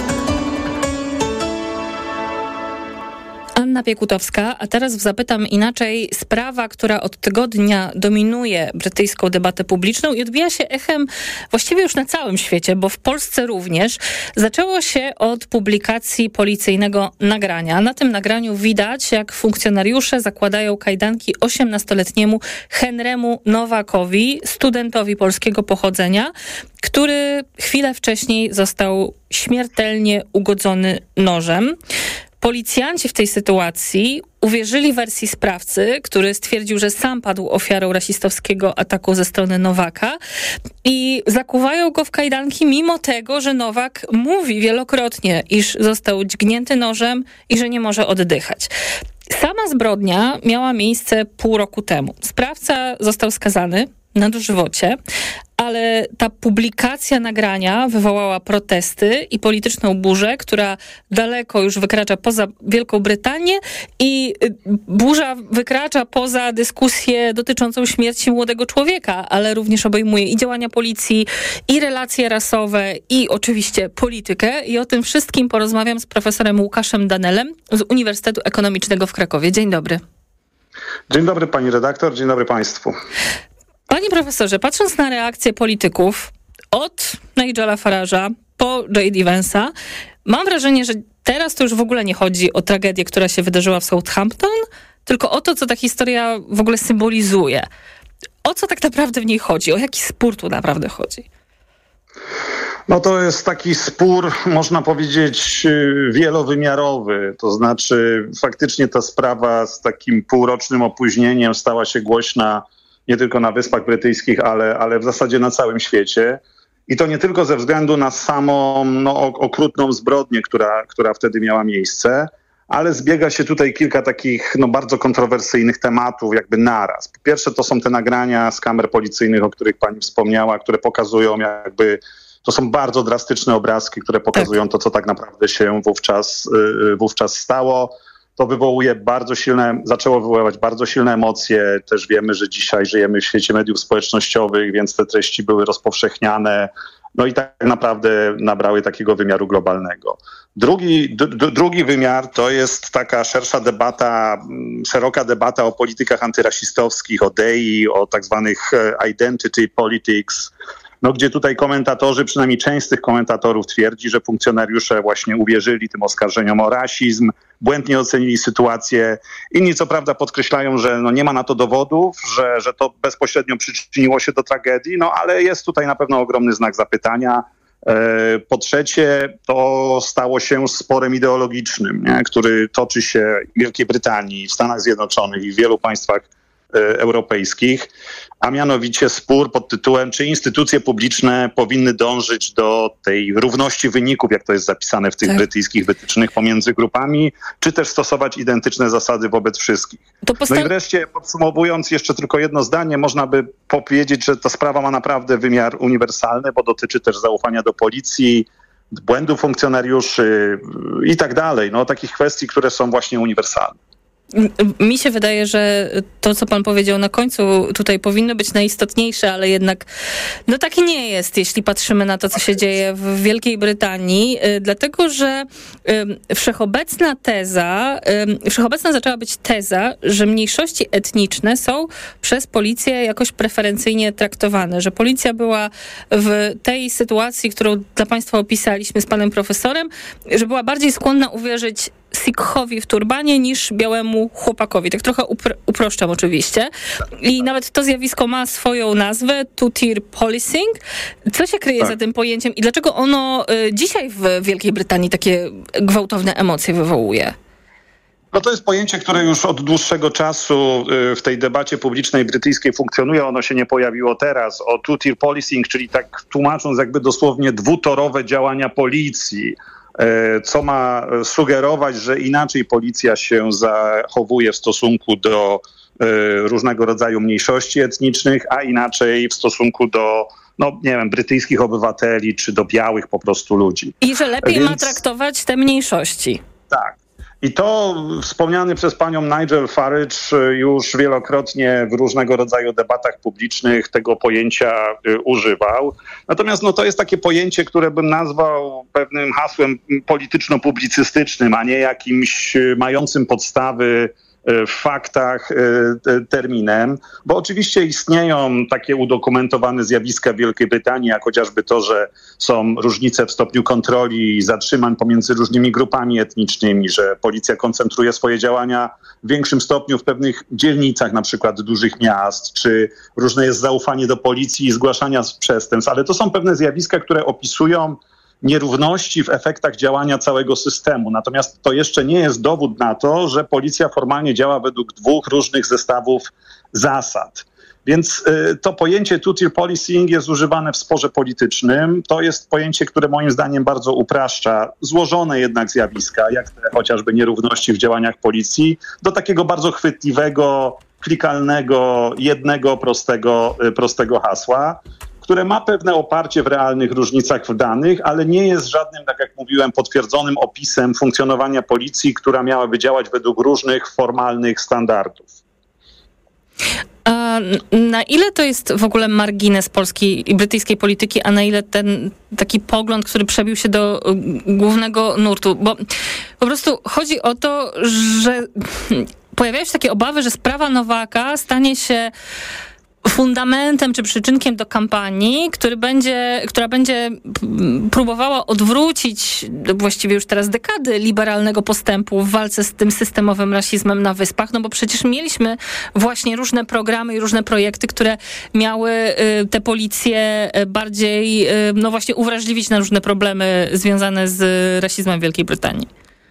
Anna Piekutowska, a teraz Zapytam Inaczej. Sprawa, która od tygodnia dominuje brytyjską debatę publiczną i odbija się echem właściwie już na całym świecie, bo w Polsce również. Zaczęło się od publikacji policyjnego nagrania. Na tym nagraniu widać, jak funkcjonariusze zakładają kajdanki 18-letniemu Henrymu Nowakowi, studentowi polskiego pochodzenia, który chwilę wcześniej został śmiertelnie ugodzony nożem. Policjanci w tej sytuacji uwierzyli wersji sprawcy, który stwierdził, że sam padł ofiarą rasistowskiego ataku ze strony Nowaka i zakuwają go w kajdanki mimo tego, że Nowak mówi wielokrotnie, iż został dźgnięty nożem i że nie może oddychać. Sama zbrodnia miała miejsce pół roku temu. Sprawca został skazany na dożywocie, ale ta publikacja nagrania wywołała protesty i polityczną burzę, która daleko już wykracza poza Wielką Brytanię i burza wykracza poza dyskusję dotyczącą śmierci młodego człowieka, ale również obejmuje i działania policji, i relacje rasowe, i oczywiście politykę. I o tym wszystkim porozmawiam z profesorem Łukaszem Danelem z Uniwersytetu Ekonomicznego w Krakowie. Dzień dobry. Dzień dobry pani redaktor, dzień dobry państwu. Panie profesorze, patrząc na reakcje polityków od Nigela Farage'a po J.D. Vance'a, mam wrażenie, że teraz to już w ogóle nie chodzi o tragedię, która się wydarzyła w Southampton, tylko o to, co ta historia w ogóle symbolizuje. O co tak naprawdę w niej chodzi? O jaki spór tu naprawdę chodzi? No to jest taki spór, można powiedzieć, wielowymiarowy. To znaczy faktycznie ta sprawa z takim półrocznym opóźnieniem stała się głośna nie tylko na Wyspach Brytyjskich, ale w zasadzie na całym świecie. I to nie tylko ze względu na samą okrutną zbrodnię, która wtedy miała miejsce, ale zbiega się tutaj kilka takich bardzo kontrowersyjnych tematów jakby naraz. Po pierwsze to są te nagrania z kamer policyjnych, o których pani wspomniała, które pokazują jakby, to są bardzo drastyczne obrazki, które pokazują to, co tak naprawdę się wówczas stało. To zaczęło wywoływać bardzo silne emocje. Też wiemy, że dzisiaj żyjemy w świecie mediów społecznościowych, więc te treści były rozpowszechniane. No i tak naprawdę nabrały takiego wymiaru globalnego. Drugi wymiar to jest taka szeroka debata o politykach antyrasistowskich, o DEI, o tak zwanych identity politics, gdzie tutaj komentatorzy, przynajmniej część z tych komentatorów twierdzi, że funkcjonariusze właśnie uwierzyli tym oskarżeniom o rasizm, błędnie ocenili sytuację. Inni co prawda podkreślają, że nie ma na to dowodów, że to bezpośrednio przyczyniło się do tragedii, ale jest tutaj na pewno ogromny znak zapytania. Po trzecie, to stało się sporem ideologicznym, który toczy się w Wielkiej Brytanii, w Stanach Zjednoczonych i w wielu państwach europejskich, a mianowicie spór pod tytułem, czy instytucje publiczne powinny dążyć do tej równości wyników, jak to jest zapisane w tych brytyjskich wytycznych pomiędzy grupami, czy też stosować identyczne zasady wobec wszystkich. No i wreszcie podsumowując jeszcze tylko jedno zdanie, można by powiedzieć, że ta sprawa ma naprawdę wymiar uniwersalny, bo dotyczy też zaufania do policji, błędów funkcjonariuszy i tak dalej. Takich kwestii, które są właśnie uniwersalne. Mi się wydaje, że to, co pan powiedział na końcu, tutaj powinno być najistotniejsze, ale jednak tak nie jest, jeśli patrzymy na to, co się dzieje w Wielkiej Brytanii, dlatego, że wszechobecna zaczęła być teza, że mniejszości etniczne są przez policję jakoś preferencyjnie traktowane, że policja była w tej sytuacji, którą dla państwa opisaliśmy z panem profesorem, że była bardziej skłonna uwierzyć Sikhowi w turbanie niż białemu chłopakowi. Tak trochę uproszczam oczywiście. I nawet to zjawisko ma swoją nazwę, two-tier policing. Co się kryje za tym pojęciem i dlaczego ono dzisiaj w Wielkiej Brytanii takie gwałtowne emocje wywołuje? No to jest pojęcie, które już od dłuższego czasu w tej debacie publicznej brytyjskiej funkcjonuje. Ono się nie pojawiło teraz. O two-tier policing, czyli tak tłumacząc jakby dosłownie dwutorowe działania policji, co ma sugerować, że inaczej policja się zachowuje w stosunku do różnego rodzaju mniejszości etnicznych, a inaczej w stosunku do brytyjskich obywateli, czy do białych po prostu ludzi. I że lepiej ma traktować te mniejszości. Tak. I to wspomniany przez panią Nigel Farage już wielokrotnie w różnego rodzaju debatach publicznych tego pojęcia używał. Natomiast to jest takie pojęcie, które bym nazwał pewnym hasłem polityczno-publicystycznym, a nie jakimś mającym podstawy w faktach terminem, bo oczywiście istnieją takie udokumentowane zjawiska w Wielkiej Brytanii, jak chociażby to, że są różnice w stopniu kontroli i zatrzymań pomiędzy różnymi grupami etnicznymi, że policja koncentruje swoje działania w większym stopniu w pewnych dzielnicach, na przykład dużych miast, czy różne jest zaufanie do policji i zgłaszania przestępstw, ale to są pewne zjawiska, które opisują nierówności w efektach działania całego systemu. Natomiast to jeszcze nie jest dowód na to, że policja formalnie działa według dwóch różnych zestawów zasad. Więc to pojęcie two-tier policing jest używane w sporze politycznym. To jest pojęcie, które moim zdaniem bardzo upraszcza złożone jednak zjawiska, jak te chociażby nierówności w działaniach policji, do takiego bardzo chwytliwego, klikalnego, jednego prostego hasła, które ma pewne oparcie w realnych różnicach w danych, ale nie jest żadnym, tak jak mówiłem, potwierdzonym opisem funkcjonowania policji, która miałaby działać według różnych formalnych standardów. A na ile to jest w ogóle margines polskiej i brytyjskiej polityki, a na ile ten taki pogląd, który przebił się do głównego nurtu? Bo po prostu chodzi o to, że pojawiają się takie obawy, że sprawa Nowaka stanie się fundamentem czy przyczynkiem do kampanii, która będzie próbowała odwrócić właściwie już teraz dekady liberalnego postępu w walce z tym systemowym rasizmem na Wyspach, bo przecież mieliśmy właśnie różne programy i różne projekty, które miały te policje bardziej właśnie uwrażliwić na różne problemy związane z rasizmem w Wielkiej Brytanii.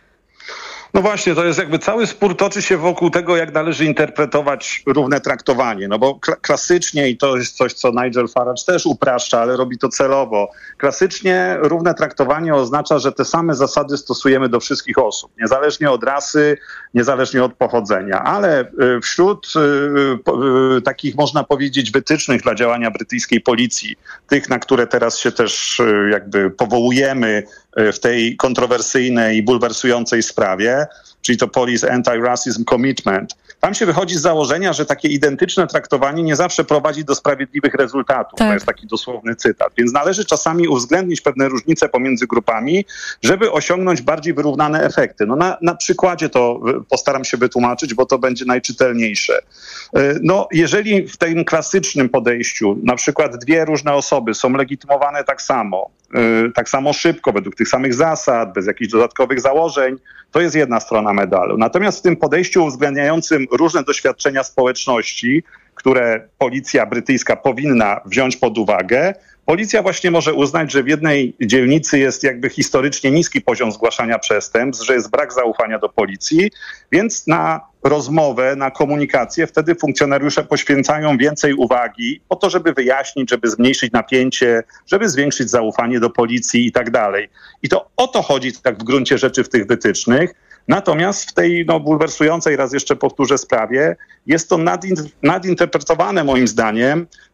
No właśnie, to jest jakby cały spór toczy się wokół tego, jak należy interpretować równe traktowanie. No bo klasycznie, i to jest coś, co Nigel Farage też upraszcza, ale robi to celowo. Klasycznie równe traktowanie oznacza, że te same zasady stosujemy do wszystkich osób, niezależnie od rasy, niezależnie od pochodzenia. Ale wśród takich, można powiedzieć, wytycznych dla działania brytyjskiej policji, tych, na które teraz się też jakby powołujemy w tej kontrowersyjnej i bulwersującej sprawie, czyli to Police Anti-Racism Commitment. Tam się wychodzi z założenia, że takie identyczne traktowanie nie zawsze prowadzi do sprawiedliwych rezultatów. Tak. To jest taki dosłowny cytat. Więc należy czasami uwzględnić pewne różnice pomiędzy grupami, żeby osiągnąć bardziej wyrównane efekty. No na przykładzie to postaram się wytłumaczyć, bo to będzie najczytelniejsze. No, jeżeli w tym klasycznym podejściu na przykład dwie różne osoby są legitymowane tak samo szybko, według tych samych zasad, bez jakichś dodatkowych założeń, to jest jedna strona medalu. Natomiast w tym podejściu uwzględniającym różne doświadczenia społeczności, które policja brytyjska powinna wziąć pod uwagę, policja właśnie może uznać, że w jednej dzielnicy jest jakby historycznie niski poziom zgłaszania przestępstw, że jest brak zaufania do policji, więc na rozmowę, na komunikację wtedy funkcjonariusze poświęcają więcej uwagi po to, żeby wyjaśnić, żeby zmniejszyć napięcie, żeby zwiększyć zaufanie do policji i tak dalej. I to o to chodzi tak w gruncie rzeczy w tych wytycznych. Natomiast w tej bulwersującej, raz jeszcze powtórzę, sprawie jest to nadinterpretowane moim zdaniem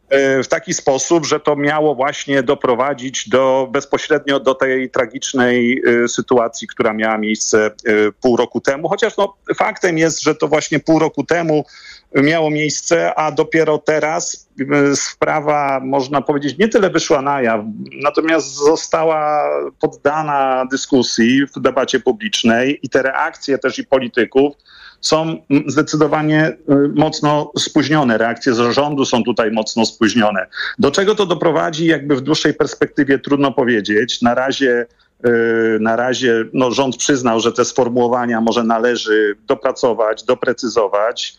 w taki sposób, że to miało właśnie doprowadzić bezpośrednio do tej tragicznej sytuacji, która miała miejsce pół roku temu. Chociaż faktem jest, że to właśnie pół roku temu miało miejsce, a dopiero teraz sprawa, można powiedzieć, nie tyle wyszła na jaw, natomiast została poddana dyskusji w debacie publicznej i te reakcje też i polityków są zdecydowanie mocno spóźnione. Reakcje z rządu są tutaj mocno spóźnione. Do czego to doprowadzi, jakby w dłuższej perspektywie trudno powiedzieć. Na razie rząd przyznał, że te sformułowania może należy dopracować, doprecyzować.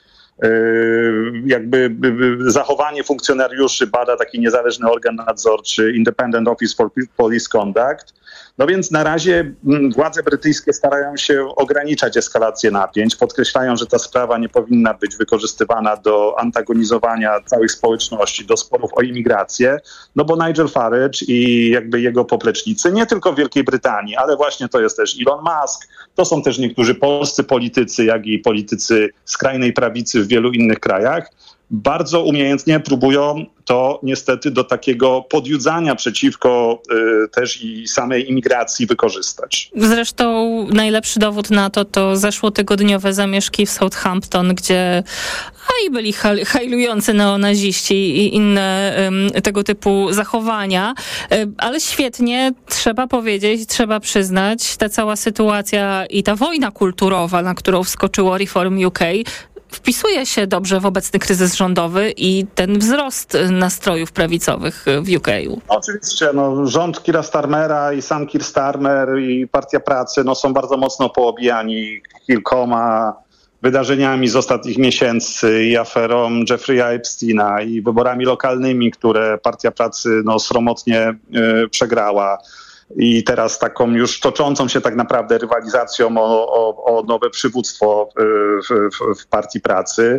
Jakby zachowanie funkcjonariuszy bada taki niezależny organ nadzorczy Independent Office for Police Conduct. No więc na razie władze brytyjskie starają się ograniczać eskalację napięć, podkreślają, że ta sprawa nie powinna być wykorzystywana do antagonizowania całych społeczności, do sporów o imigrację, no bo Nigel Farage i jakby jego poplecznicy, nie tylko w Wielkiej Brytanii, ale właśnie to jest też Elon Musk, to są też niektórzy polscy politycy, jak i politycy skrajnej prawicy w wielu innych krajach, bardzo umiejętnie próbują to niestety do takiego podjudzania przeciwko też i samej imigracji wykorzystać. Zresztą najlepszy dowód na to zeszłotygodniowe zamieszki w Southampton, gdzie byli hajlujący neonaziści i inne tego typu zachowania, ale świetnie, trzeba powiedzieć, trzeba przyznać, ta cała sytuacja i ta wojna kulturowa, na którą wskoczyło Reform UK, wpisuje się dobrze w obecny kryzys rządowy i ten wzrost nastrojów prawicowych w UK. Oczywiście, rząd Keira Starmera i sam Keir Starmer i Partia Pracy są bardzo mocno poobijani kilkoma wydarzeniami z ostatnich miesięcy i aferą Jeffrey'a Epsteina i wyborami lokalnymi, które Partia Pracy sromotnie przegrała. I teraz taką już toczącą się tak naprawdę rywalizacją o nowe przywództwo w Partii Pracy.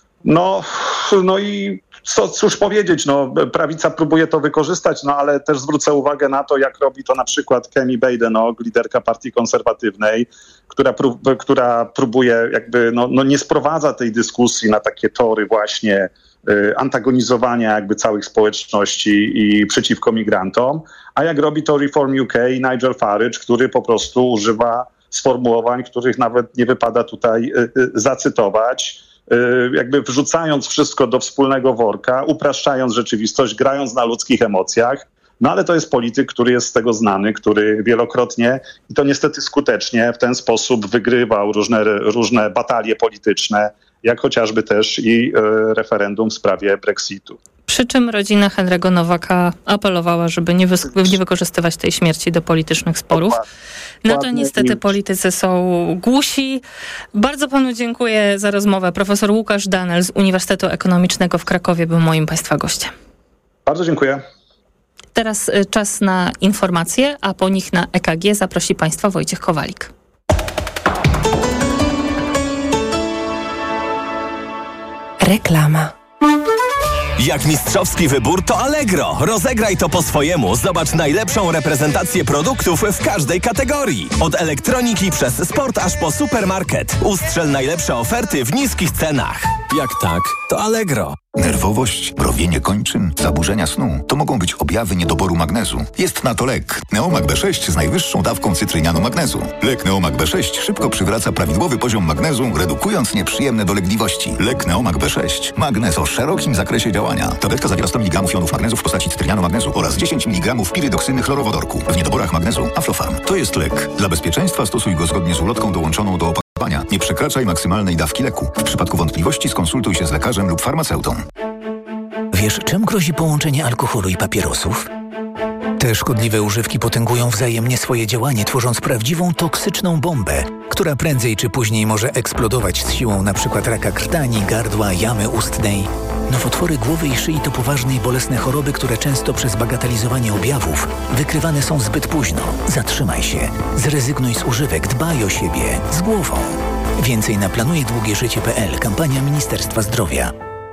I cóż powiedzieć, prawica próbuje to wykorzystać, ale też zwrócę uwagę na to, jak robi to na przykład Kemi Badenoch, liderka Partii Konserwatywnej, która próbuje jakby, nie sprowadza tej dyskusji na takie tory właśnie antagonizowania jakby całych społeczności i przeciwko migrantom, a jak robi to Reform UK i Nigel Farage, który po prostu używa sformułowań, których nawet nie wypada tutaj zacytować, jakby wrzucając wszystko do wspólnego worka, upraszczając rzeczywistość, grając na ludzkich emocjach. Ale to jest polityk, który jest z tego znany, który wielokrotnie i to niestety skutecznie w ten sposób wygrywał różne batalie polityczne, jak chociażby też i referendum w sprawie Brexitu. Przy czym rodzina Henry'ego Nowaka apelowała, żeby nie wykorzystywać tej śmierci do politycznych sporów. Na to niestety politycy są głusi. Bardzo panu dziękuję za rozmowę. Profesor Łukasz Danel z Uniwersytetu Ekonomicznego w Krakowie był moim państwa gościem. Bardzo dziękuję. Teraz czas na informacje, a po nich na EKG zaprosi państwa Wojciech Kowalik. Reklama. Jak mistrzowski wybór, to Allegro. Rozegraj to po swojemu. Zobacz najlepszą reprezentację produktów w każdej kategorii. Od elektroniki przez sport aż po supermarket. Ustrzel najlepsze oferty w niskich cenach. Jak tak, to Allegro. Nerwowość, mrowienie kończyn, zaburzenia snu to mogą być objawy niedoboru magnezu. Jest na to lek Neomag B6 z najwyższą dawką cytrynianu magnezu. Lek Neomag B6 szybko przywraca prawidłowy poziom magnezu, redukując nieprzyjemne dolegliwości. Lek Neomag B6. Magnez o szerokim zakresie działania. Tabletka zawiera 100 mg jonów magnezu w postaci cytrynianu magnezu oraz 10 mg pirydoksyny chlorowodorku. W niedoborach magnezu Aflofarm. To jest lek. Dla bezpieczeństwa stosuj go zgodnie z ulotką dołączoną do opakowania. Nie przekraczaj maksymalnej dawki leku. W przypadku wątpliwości skonsultuj się z lekarzem lub farmaceutą. Wiesz, czym grozi połączenie alkoholu i papierosów? Te szkodliwe używki potęgują wzajemnie swoje działanie, tworząc prawdziwą toksyczną bombę, która prędzej czy później może eksplodować z siłą np. raka krtani, gardła, jamy ustnej. Nowotwory głowy i szyi to poważne i bolesne choroby, które często przez bagatelizowanie objawów wykrywane są zbyt późno. Zatrzymaj się, zrezygnuj z używek, dbaj o siebie, z głową. Więcej na planujedługieżycie.pl. Kampania Ministerstwa Zdrowia.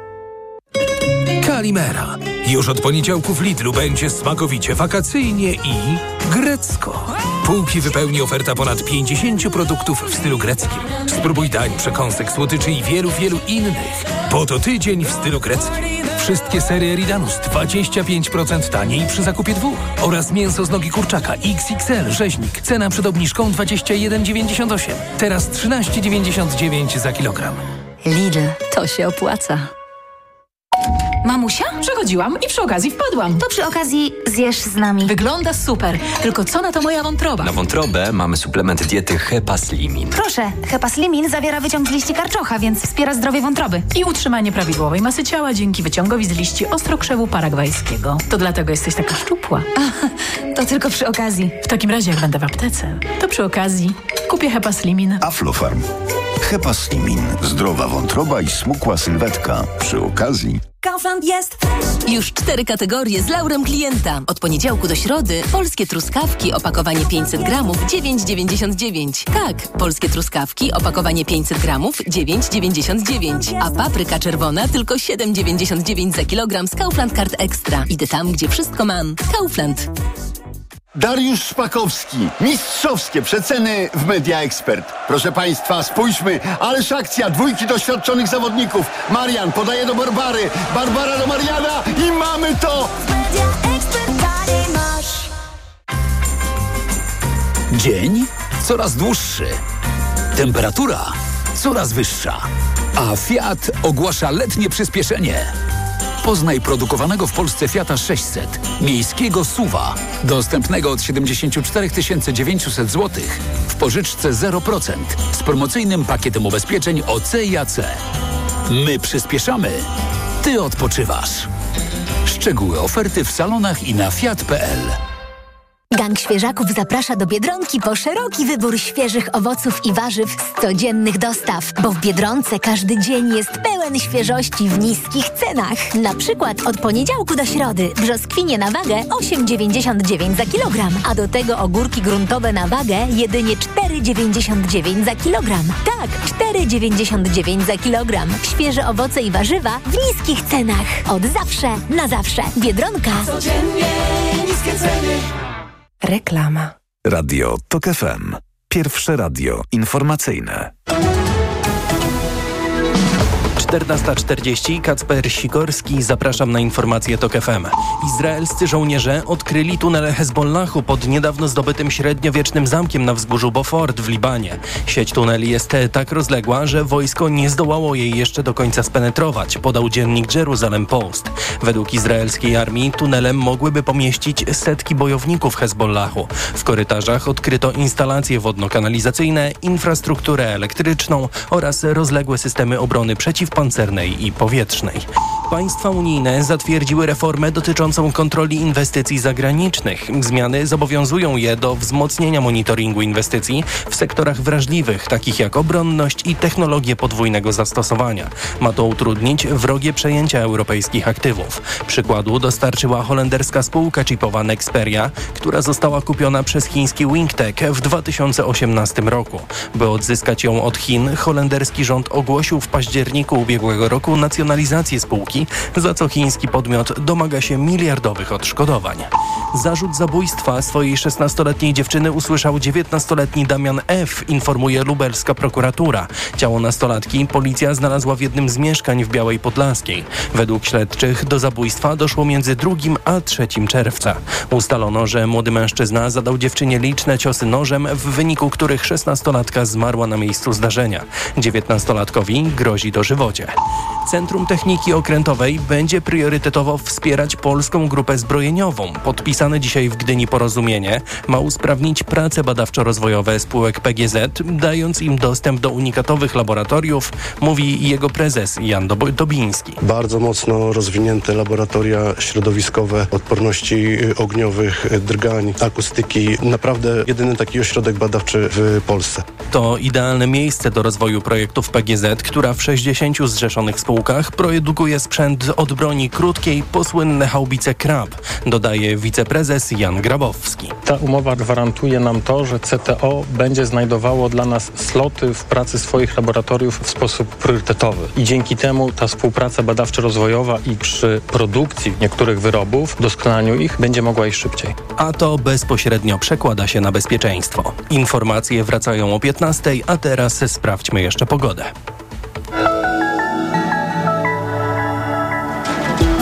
Kalimera. Już od poniedziałku w Lidlu będzie smakowicie wakacyjnie i grecko. Półki wypełni oferta ponad 50 produktów w stylu greckim. Spróbuj dań, przekąsek, słodyczy i wielu, wielu innych. Bo to tydzień w stylu greckim. Wszystkie serie Eridanus 25% taniej przy zakupie 2. Oraz mięso z nogi kurczaka XXL rzeźnik. Cena przed obniżką 21,98. Teraz 13,99 za kilogram. Lidl, to się opłaca. Mamusia? Przechodziłam i przy okazji wpadłam. To przy okazji zjesz z nami. Wygląda super, tylko co na to moja wątroba? Na wątrobę mamy suplement diety Hepaslimin. Proszę, Hepaslimin zawiera wyciąg z liści karczocha, więc wspiera zdrowie wątroby. I utrzymanie prawidłowej masy ciała dzięki wyciągowi z liści ostrokrzewu paragwajskiego. To dlatego jesteś taka szczupła. To tylko przy okazji. W takim razie, jak będę w aptece, to przy okazji kupię Hepaslimin. Aflofarm. Hepaslimin. Zdrowa wątroba i smukła sylwetka. Przy okazji. Kaufland jest już 4 kategorie z laurem klienta. Od poniedziałku do środy polskie truskawki, opakowanie 500 gramów, 9,99. Tak, polskie truskawki, opakowanie 500 gramów, 9,99. A papryka czerwona tylko 7,99 za kilogram z Kaufland Card Extra. Idę tam, gdzie wszystko mam. Kaufland. Dariusz Szpakowski. Mistrzowskie przeceny w Media Expert. Proszę Państwa, spójrzmy. Ależ akcja, 2 doświadczonych zawodników. Marian podaje do Barbary. Barbara do Mariana i mamy to! Dzień coraz dłuższy. Temperatura coraz wyższa. A Fiat ogłasza letnie przyspieszenie. Poznaj produkowanego w Polsce Fiata 600, miejskiego SUV-a, dostępnego od 74 900 zł, w pożyczce 0%, z promocyjnym pakietem ubezpieczeń OC i AC. My przyspieszamy, Ty odpoczywasz. Szczegóły oferty w salonach i na fiat.pl. Gang Świeżaków zaprasza do Biedronki po szeroki wybór świeżych owoców i warzyw z codziennych dostaw, bo w Biedronce każdy dzień jest pełen świeżości w niskich cenach. Na przykład od poniedziałku do środy brzoskwinie na wagę 8,99 za kilogram, a do tego ogórki gruntowe na wagę jedynie 4,99 za kilogram. Tak, 4,99 za kilogram. Świeże owoce i warzywa w niskich cenach. Od zawsze na zawsze. Biedronka. Codziennie niskie ceny. Reklama. Radio TOK FM. Pierwsze radio informacyjne. 14:40, Kacper Sikorski, zapraszam na informacje TOK FM. Izraelscy żołnierze odkryli tunel Hezbollahu pod niedawno zdobytym średniowiecznym zamkiem na wzgórzu Beaufort w Libanie. Sieć tuneli jest tak rozległa, że wojsko nie zdołało jej jeszcze do końca spenetrować, podał dziennik Jerusalem Post. Według izraelskiej armii tunelem mogłyby pomieścić setki bojowników Hezbollahu. W korytarzach odkryto instalacje wodno-kanalizacyjne, infrastrukturę elektryczną oraz rozległe systemy obrony przeciwpancernej i powietrznej. Państwa unijne zatwierdziły reformę dotyczącą kontroli inwestycji zagranicznych. Zmiany zobowiązują je do wzmocnienia monitoringu inwestycji w sektorach wrażliwych, takich jak obronność i technologie podwójnego zastosowania. Ma to utrudnić wrogie przejęcia europejskich aktywów. Przykładu dostarczyła holenderska spółka chipowa Nexperia, która została kupiona przez chiński Wingtech w 2018 roku. By odzyskać ją od Chin, holenderski rząd ogłosił w październiku ubiegłego roku nacjonalizację spółki, za co chiński podmiot domaga się miliardowych odszkodowań. Zarzut zabójstwa swojej 16-letniej dziewczyny usłyszał 19-letni Damian F., informuje lubelska prokuratura. Ciało nastolatki policja znalazła w jednym z mieszkań w Białej Podlaskiej. Według śledczych do zabójstwa doszło między 2 a 3 czerwca. Ustalono, że młody mężczyzna zadał dziewczynie liczne ciosy nożem, w wyniku których 16-latka zmarła na miejscu zdarzenia. 19-latkowi grozi dożywocie. Centrum Techniki Okrętowej będzie priorytetowo wspierać polską grupę zbrojeniową. Podpisane dzisiaj w Gdyni porozumienie ma usprawnić prace badawczo-rozwojowe spółek PGZ, dając im dostęp do unikatowych laboratoriów, mówi jego prezes Jan Dobiński. Bardzo mocno rozwinięte laboratoria środowiskowe, odporności ogniowych, drgań, akustyki. Naprawdę jedyny taki ośrodek badawczy w Polsce. To idealne miejsce do rozwoju projektów PGZ, która w 60 zrzeszonych spółkach produkuje sprzęt od broni krótkiej po słynne haubice Krab, dodaje wiceprezes Jan Grabowski. Ta umowa gwarantuje nam to, że CTO będzie znajdowało dla nas sloty w pracy swoich laboratoriów w sposób priorytetowy. I dzięki temu ta współpraca badawczo-rozwojowa i przy produkcji niektórych wyrobów, doskonaleniu ich, będzie mogła iść szybciej. A to bezpośrednio przekłada się na bezpieczeństwo. Informacje wracają o 15:00, a teraz sprawdźmy jeszcze pogodę.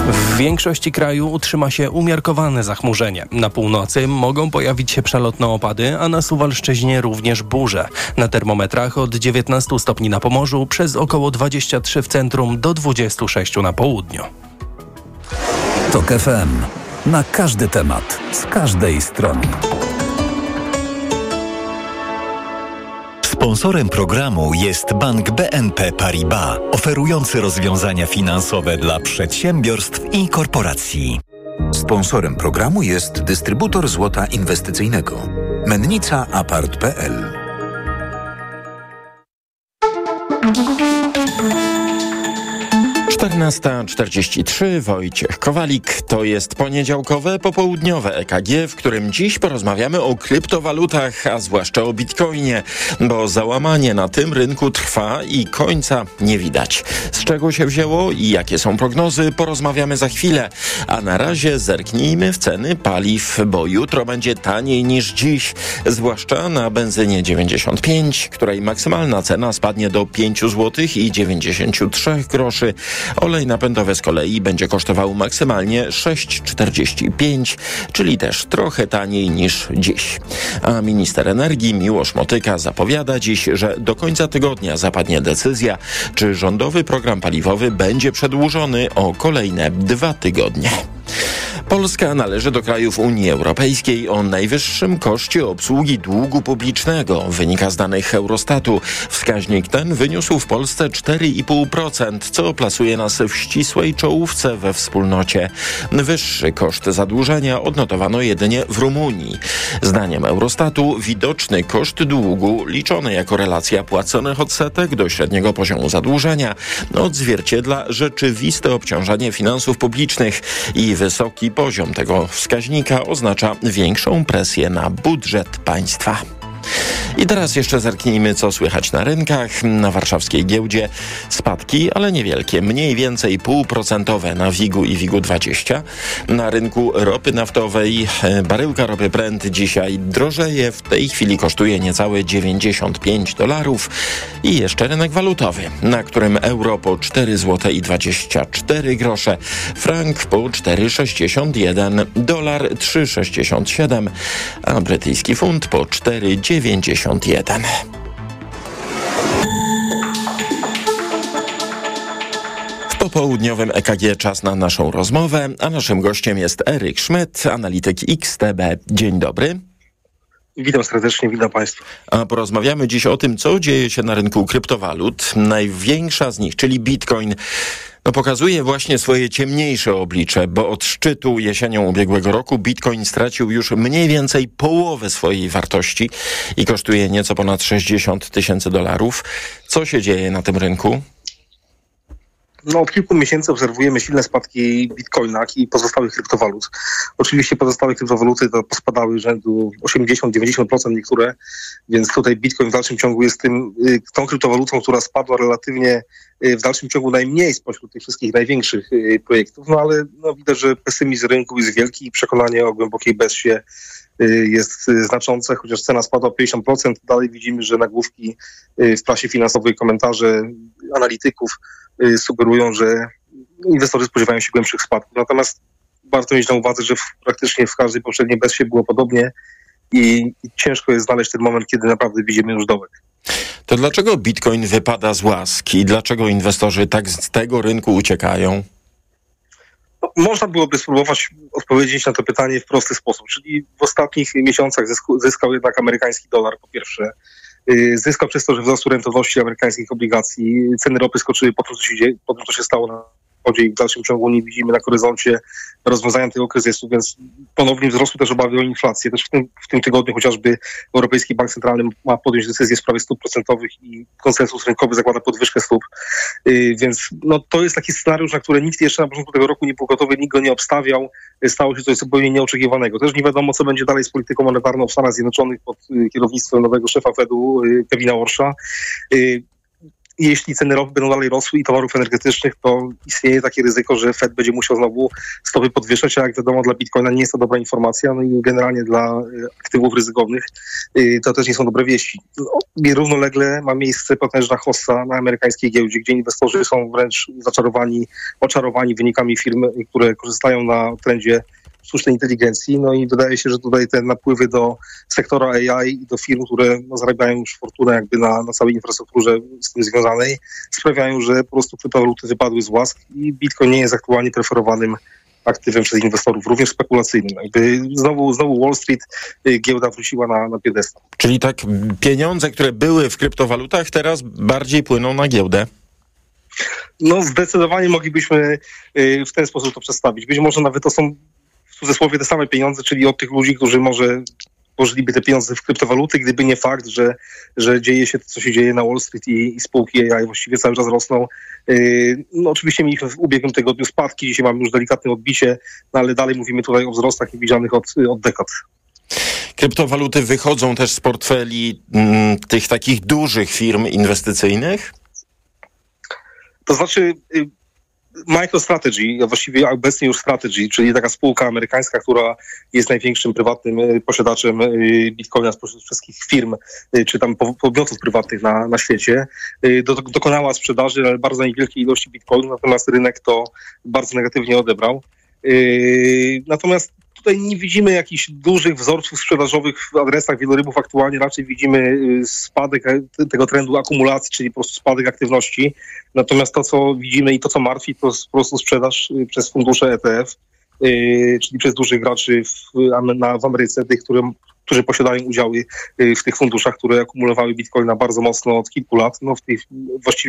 W większości kraju utrzyma się umiarkowane zachmurzenie. Na północy mogą pojawić się przelotne opady, a na Suwalszczyźnie również burze. Na termometrach od 19 stopni na Pomorzu, przez około 23 w centrum do 26 na południu. TOK FM. Na każdy temat, z każdej strony. Sponsorem programu jest Bank BNP Paribas, oferujący rozwiązania finansowe dla przedsiębiorstw i korporacji. Sponsorem programu jest dystrybutor złota inwestycyjnego Mennica Apart.pl. Czternasta 43, Wojciech Kowalik. To jest poniedziałkowe, popołudniowe EKG, w którym dziś porozmawiamy o kryptowalutach, a zwłaszcza o bitcoinie, bo załamanie na tym rynku trwa i końca nie widać. Z czego się wzięło i jakie są prognozy, porozmawiamy za chwilę. A na razie zerknijmy w ceny paliw, bo jutro będzie taniej niż dziś, zwłaszcza na benzynie 95, której maksymalna cena spadnie do 5 zł i 93 groszy. Olej napędowy z kolei będzie kosztował maksymalnie 6,45, czyli też trochę taniej niż dziś. A minister energii Miłosz Motyka zapowiada dziś, że do końca tygodnia zapadnie decyzja, czy rządowy program paliwowy będzie przedłużony o kolejne 2 tygodnie. Polska należy do krajów Unii Europejskiej o najwyższym koszcie obsługi długu publicznego, wynika z danych Eurostatu. Wskaźnik ten wyniósł w Polsce 4,5%, co plasuje nas w ścisłej czołówce we wspólnocie. Wyższy koszt zadłużenia odnotowano jedynie w Rumunii. Zdaniem Eurostatu widoczny koszt długu, liczony jako relacja płaconych odsetek do średniego poziomu zadłużenia, odzwierciedla rzeczywiste obciążenie finansów publicznych i wysoki poziom tego wskaźnika oznacza większą presję na budżet państwa. I teraz jeszcze zerknijmy, co słychać na rynkach. Na warszawskiej giełdzie spadki, ale niewielkie, mniej więcej 0,5% na WIG-u i WIG-20. Na rynku ropy naftowej baryłka ropy Brent dzisiaj drożeje, w tej chwili kosztuje niecałe $95. I jeszcze rynek walutowy, na którym euro po 4,24 zł, frank po 4,61, dolar 3,67, a brytyjski funt po 4,91. W popołudniowym EKG czas na naszą rozmowę, a naszym gościem jest Eryk Szmyt, analityk XTB. Dzień dobry. Witam serdecznie, witam Państwa. A porozmawiamy dziś o tym, co dzieje się na rynku kryptowalut. Największa z nich, czyli Bitcoin, pokazuje właśnie swoje ciemniejsze oblicze, bo od szczytu jesienią ubiegłego roku Bitcoin stracił już mniej więcej połowę swojej wartości i kosztuje nieco ponad $60,000. Co się dzieje na tym rynku? Od kilku miesięcy obserwujemy silne spadki Bitcoina i pozostałych kryptowalut. Oczywiście pozostałe kryptowaluty to pospadały rzędu 80-90% niektóre, więc tutaj Bitcoin w dalszym ciągu jest tą kryptowalutą, która spadła relatywnie w dalszym ciągu najmniej spośród tych wszystkich największych projektów, ale widać, że pesymizm rynku jest wielki i przekonanie o głębokiej bezsie jest znaczące, chociaż cena spadła o 50%, dalej widzimy, że nagłówki w prasie finansowej, komentarze analityków sugerują, że inwestorzy spodziewają się głębszych spadków. Natomiast warto mieć na uwadze, że praktycznie w każdej poprzedniej bessie było podobnie i ciężko jest znaleźć ten moment, kiedy naprawdę widzimy już dołek. To dlaczego Bitcoin wypada z łask i dlaczego inwestorzy tak z tego rynku uciekają? Można byłoby spróbować odpowiedzieć na to pytanie w prosty sposób, czyli w ostatnich miesiącach zyskał jednak amerykański dolar po pierwsze. Zyskał przez to, że wzrosły rentowności amerykańskich obligacji, ceny ropy skoczyły po tym, co się stało na wschodzie i w dalszym ciągu nie widzimy na horyzoncie rozwiązania tego kryzysu, więc ponownie wzrosły też obawy o inflację. Też w tym tygodniu chociażby Europejski Bank Centralny ma podjąć decyzję w sprawie stóp procentowych i konsensus rynkowy zakłada podwyżkę stóp. Więc to jest taki scenariusz, na który nikt jeszcze na początku tego roku nie był gotowy, nikt go nie obstawiał. Stało się coś zupełnie nieoczekiwanego. Też nie wiadomo, co będzie dalej z polityką monetarną w Stanach Zjednoczonych pod kierownictwem nowego szefa Fedu, Kevina Warsha. jeśli ceny ropy będą dalej rosły i towarów energetycznych, to istnieje takie ryzyko, że Fed będzie musiał znowu stopy podwyższać, a jak wiadomo dla Bitcoina nie jest to dobra informacja, no i generalnie dla aktywów ryzykownych to też nie są dobre wieści. Równolegle ma miejsce potężna hossa na amerykańskiej giełdzie, gdzie inwestorzy są wręcz oczarowani wynikami firm, które korzystają na trendzie sztucznej inteligencji, no i wydaje się, że tutaj te napływy do sektora AI i do firm, które zarabiają już fortunę jakby na całej infrastrukturze z tym związanej, sprawiają, że po prostu kryptowaluty wypadły z łask i Bitcoin nie jest aktualnie preferowanym aktywem przez inwestorów, również spekulacyjnym. Jakby znowu Wall Street, giełda wróciła na piedestal. Czyli tak pieniądze, które były w kryptowalutach, teraz bardziej płyną na giełdę? No zdecydowanie moglibyśmy w ten sposób to przedstawić. Być może nawet to są w cudzysłowie te same pieniądze, czyli od tych ludzi, którzy może włożyliby te pieniądze w kryptowaluty, gdyby nie fakt, że dzieje się to, co się dzieje na Wall Street i spółki AI właściwie cały czas rosną. No oczywiście mieliśmy w ubiegłym tygodniu spadki, dzisiaj mamy już delikatne odbicie, no ale dalej mówimy tutaj o wzrostach niewidzianych od dekad. Kryptowaluty wychodzą też z portfeli tych takich dużych firm inwestycyjnych? To znaczy MicroStrategy, a właściwie obecnie już Strategy, czyli taka spółka amerykańska, która jest największym prywatnym posiadaczem Bitcoina spośród wszystkich firm, czy tam podmiotów prywatnych na świecie, dokonała sprzedaży, ale bardzo niewielkiej ilości Bitcoinu, natomiast rynek to bardzo negatywnie odebrał. Natomiast tutaj nie widzimy jakichś dużych wzorców sprzedażowych w adresach wielorybów. Aktualnie raczej widzimy spadek tego trendu akumulacji, czyli po prostu spadek aktywności. Natomiast to, co widzimy i to, co martwi, to jest po prostu sprzedaż przez fundusze ETF, czyli przez dużych graczy w Ameryce, tych, którzy posiadają udziały w tych funduszach, które akumulowały Bitcoina bardzo mocno od kilku lat. No właściwie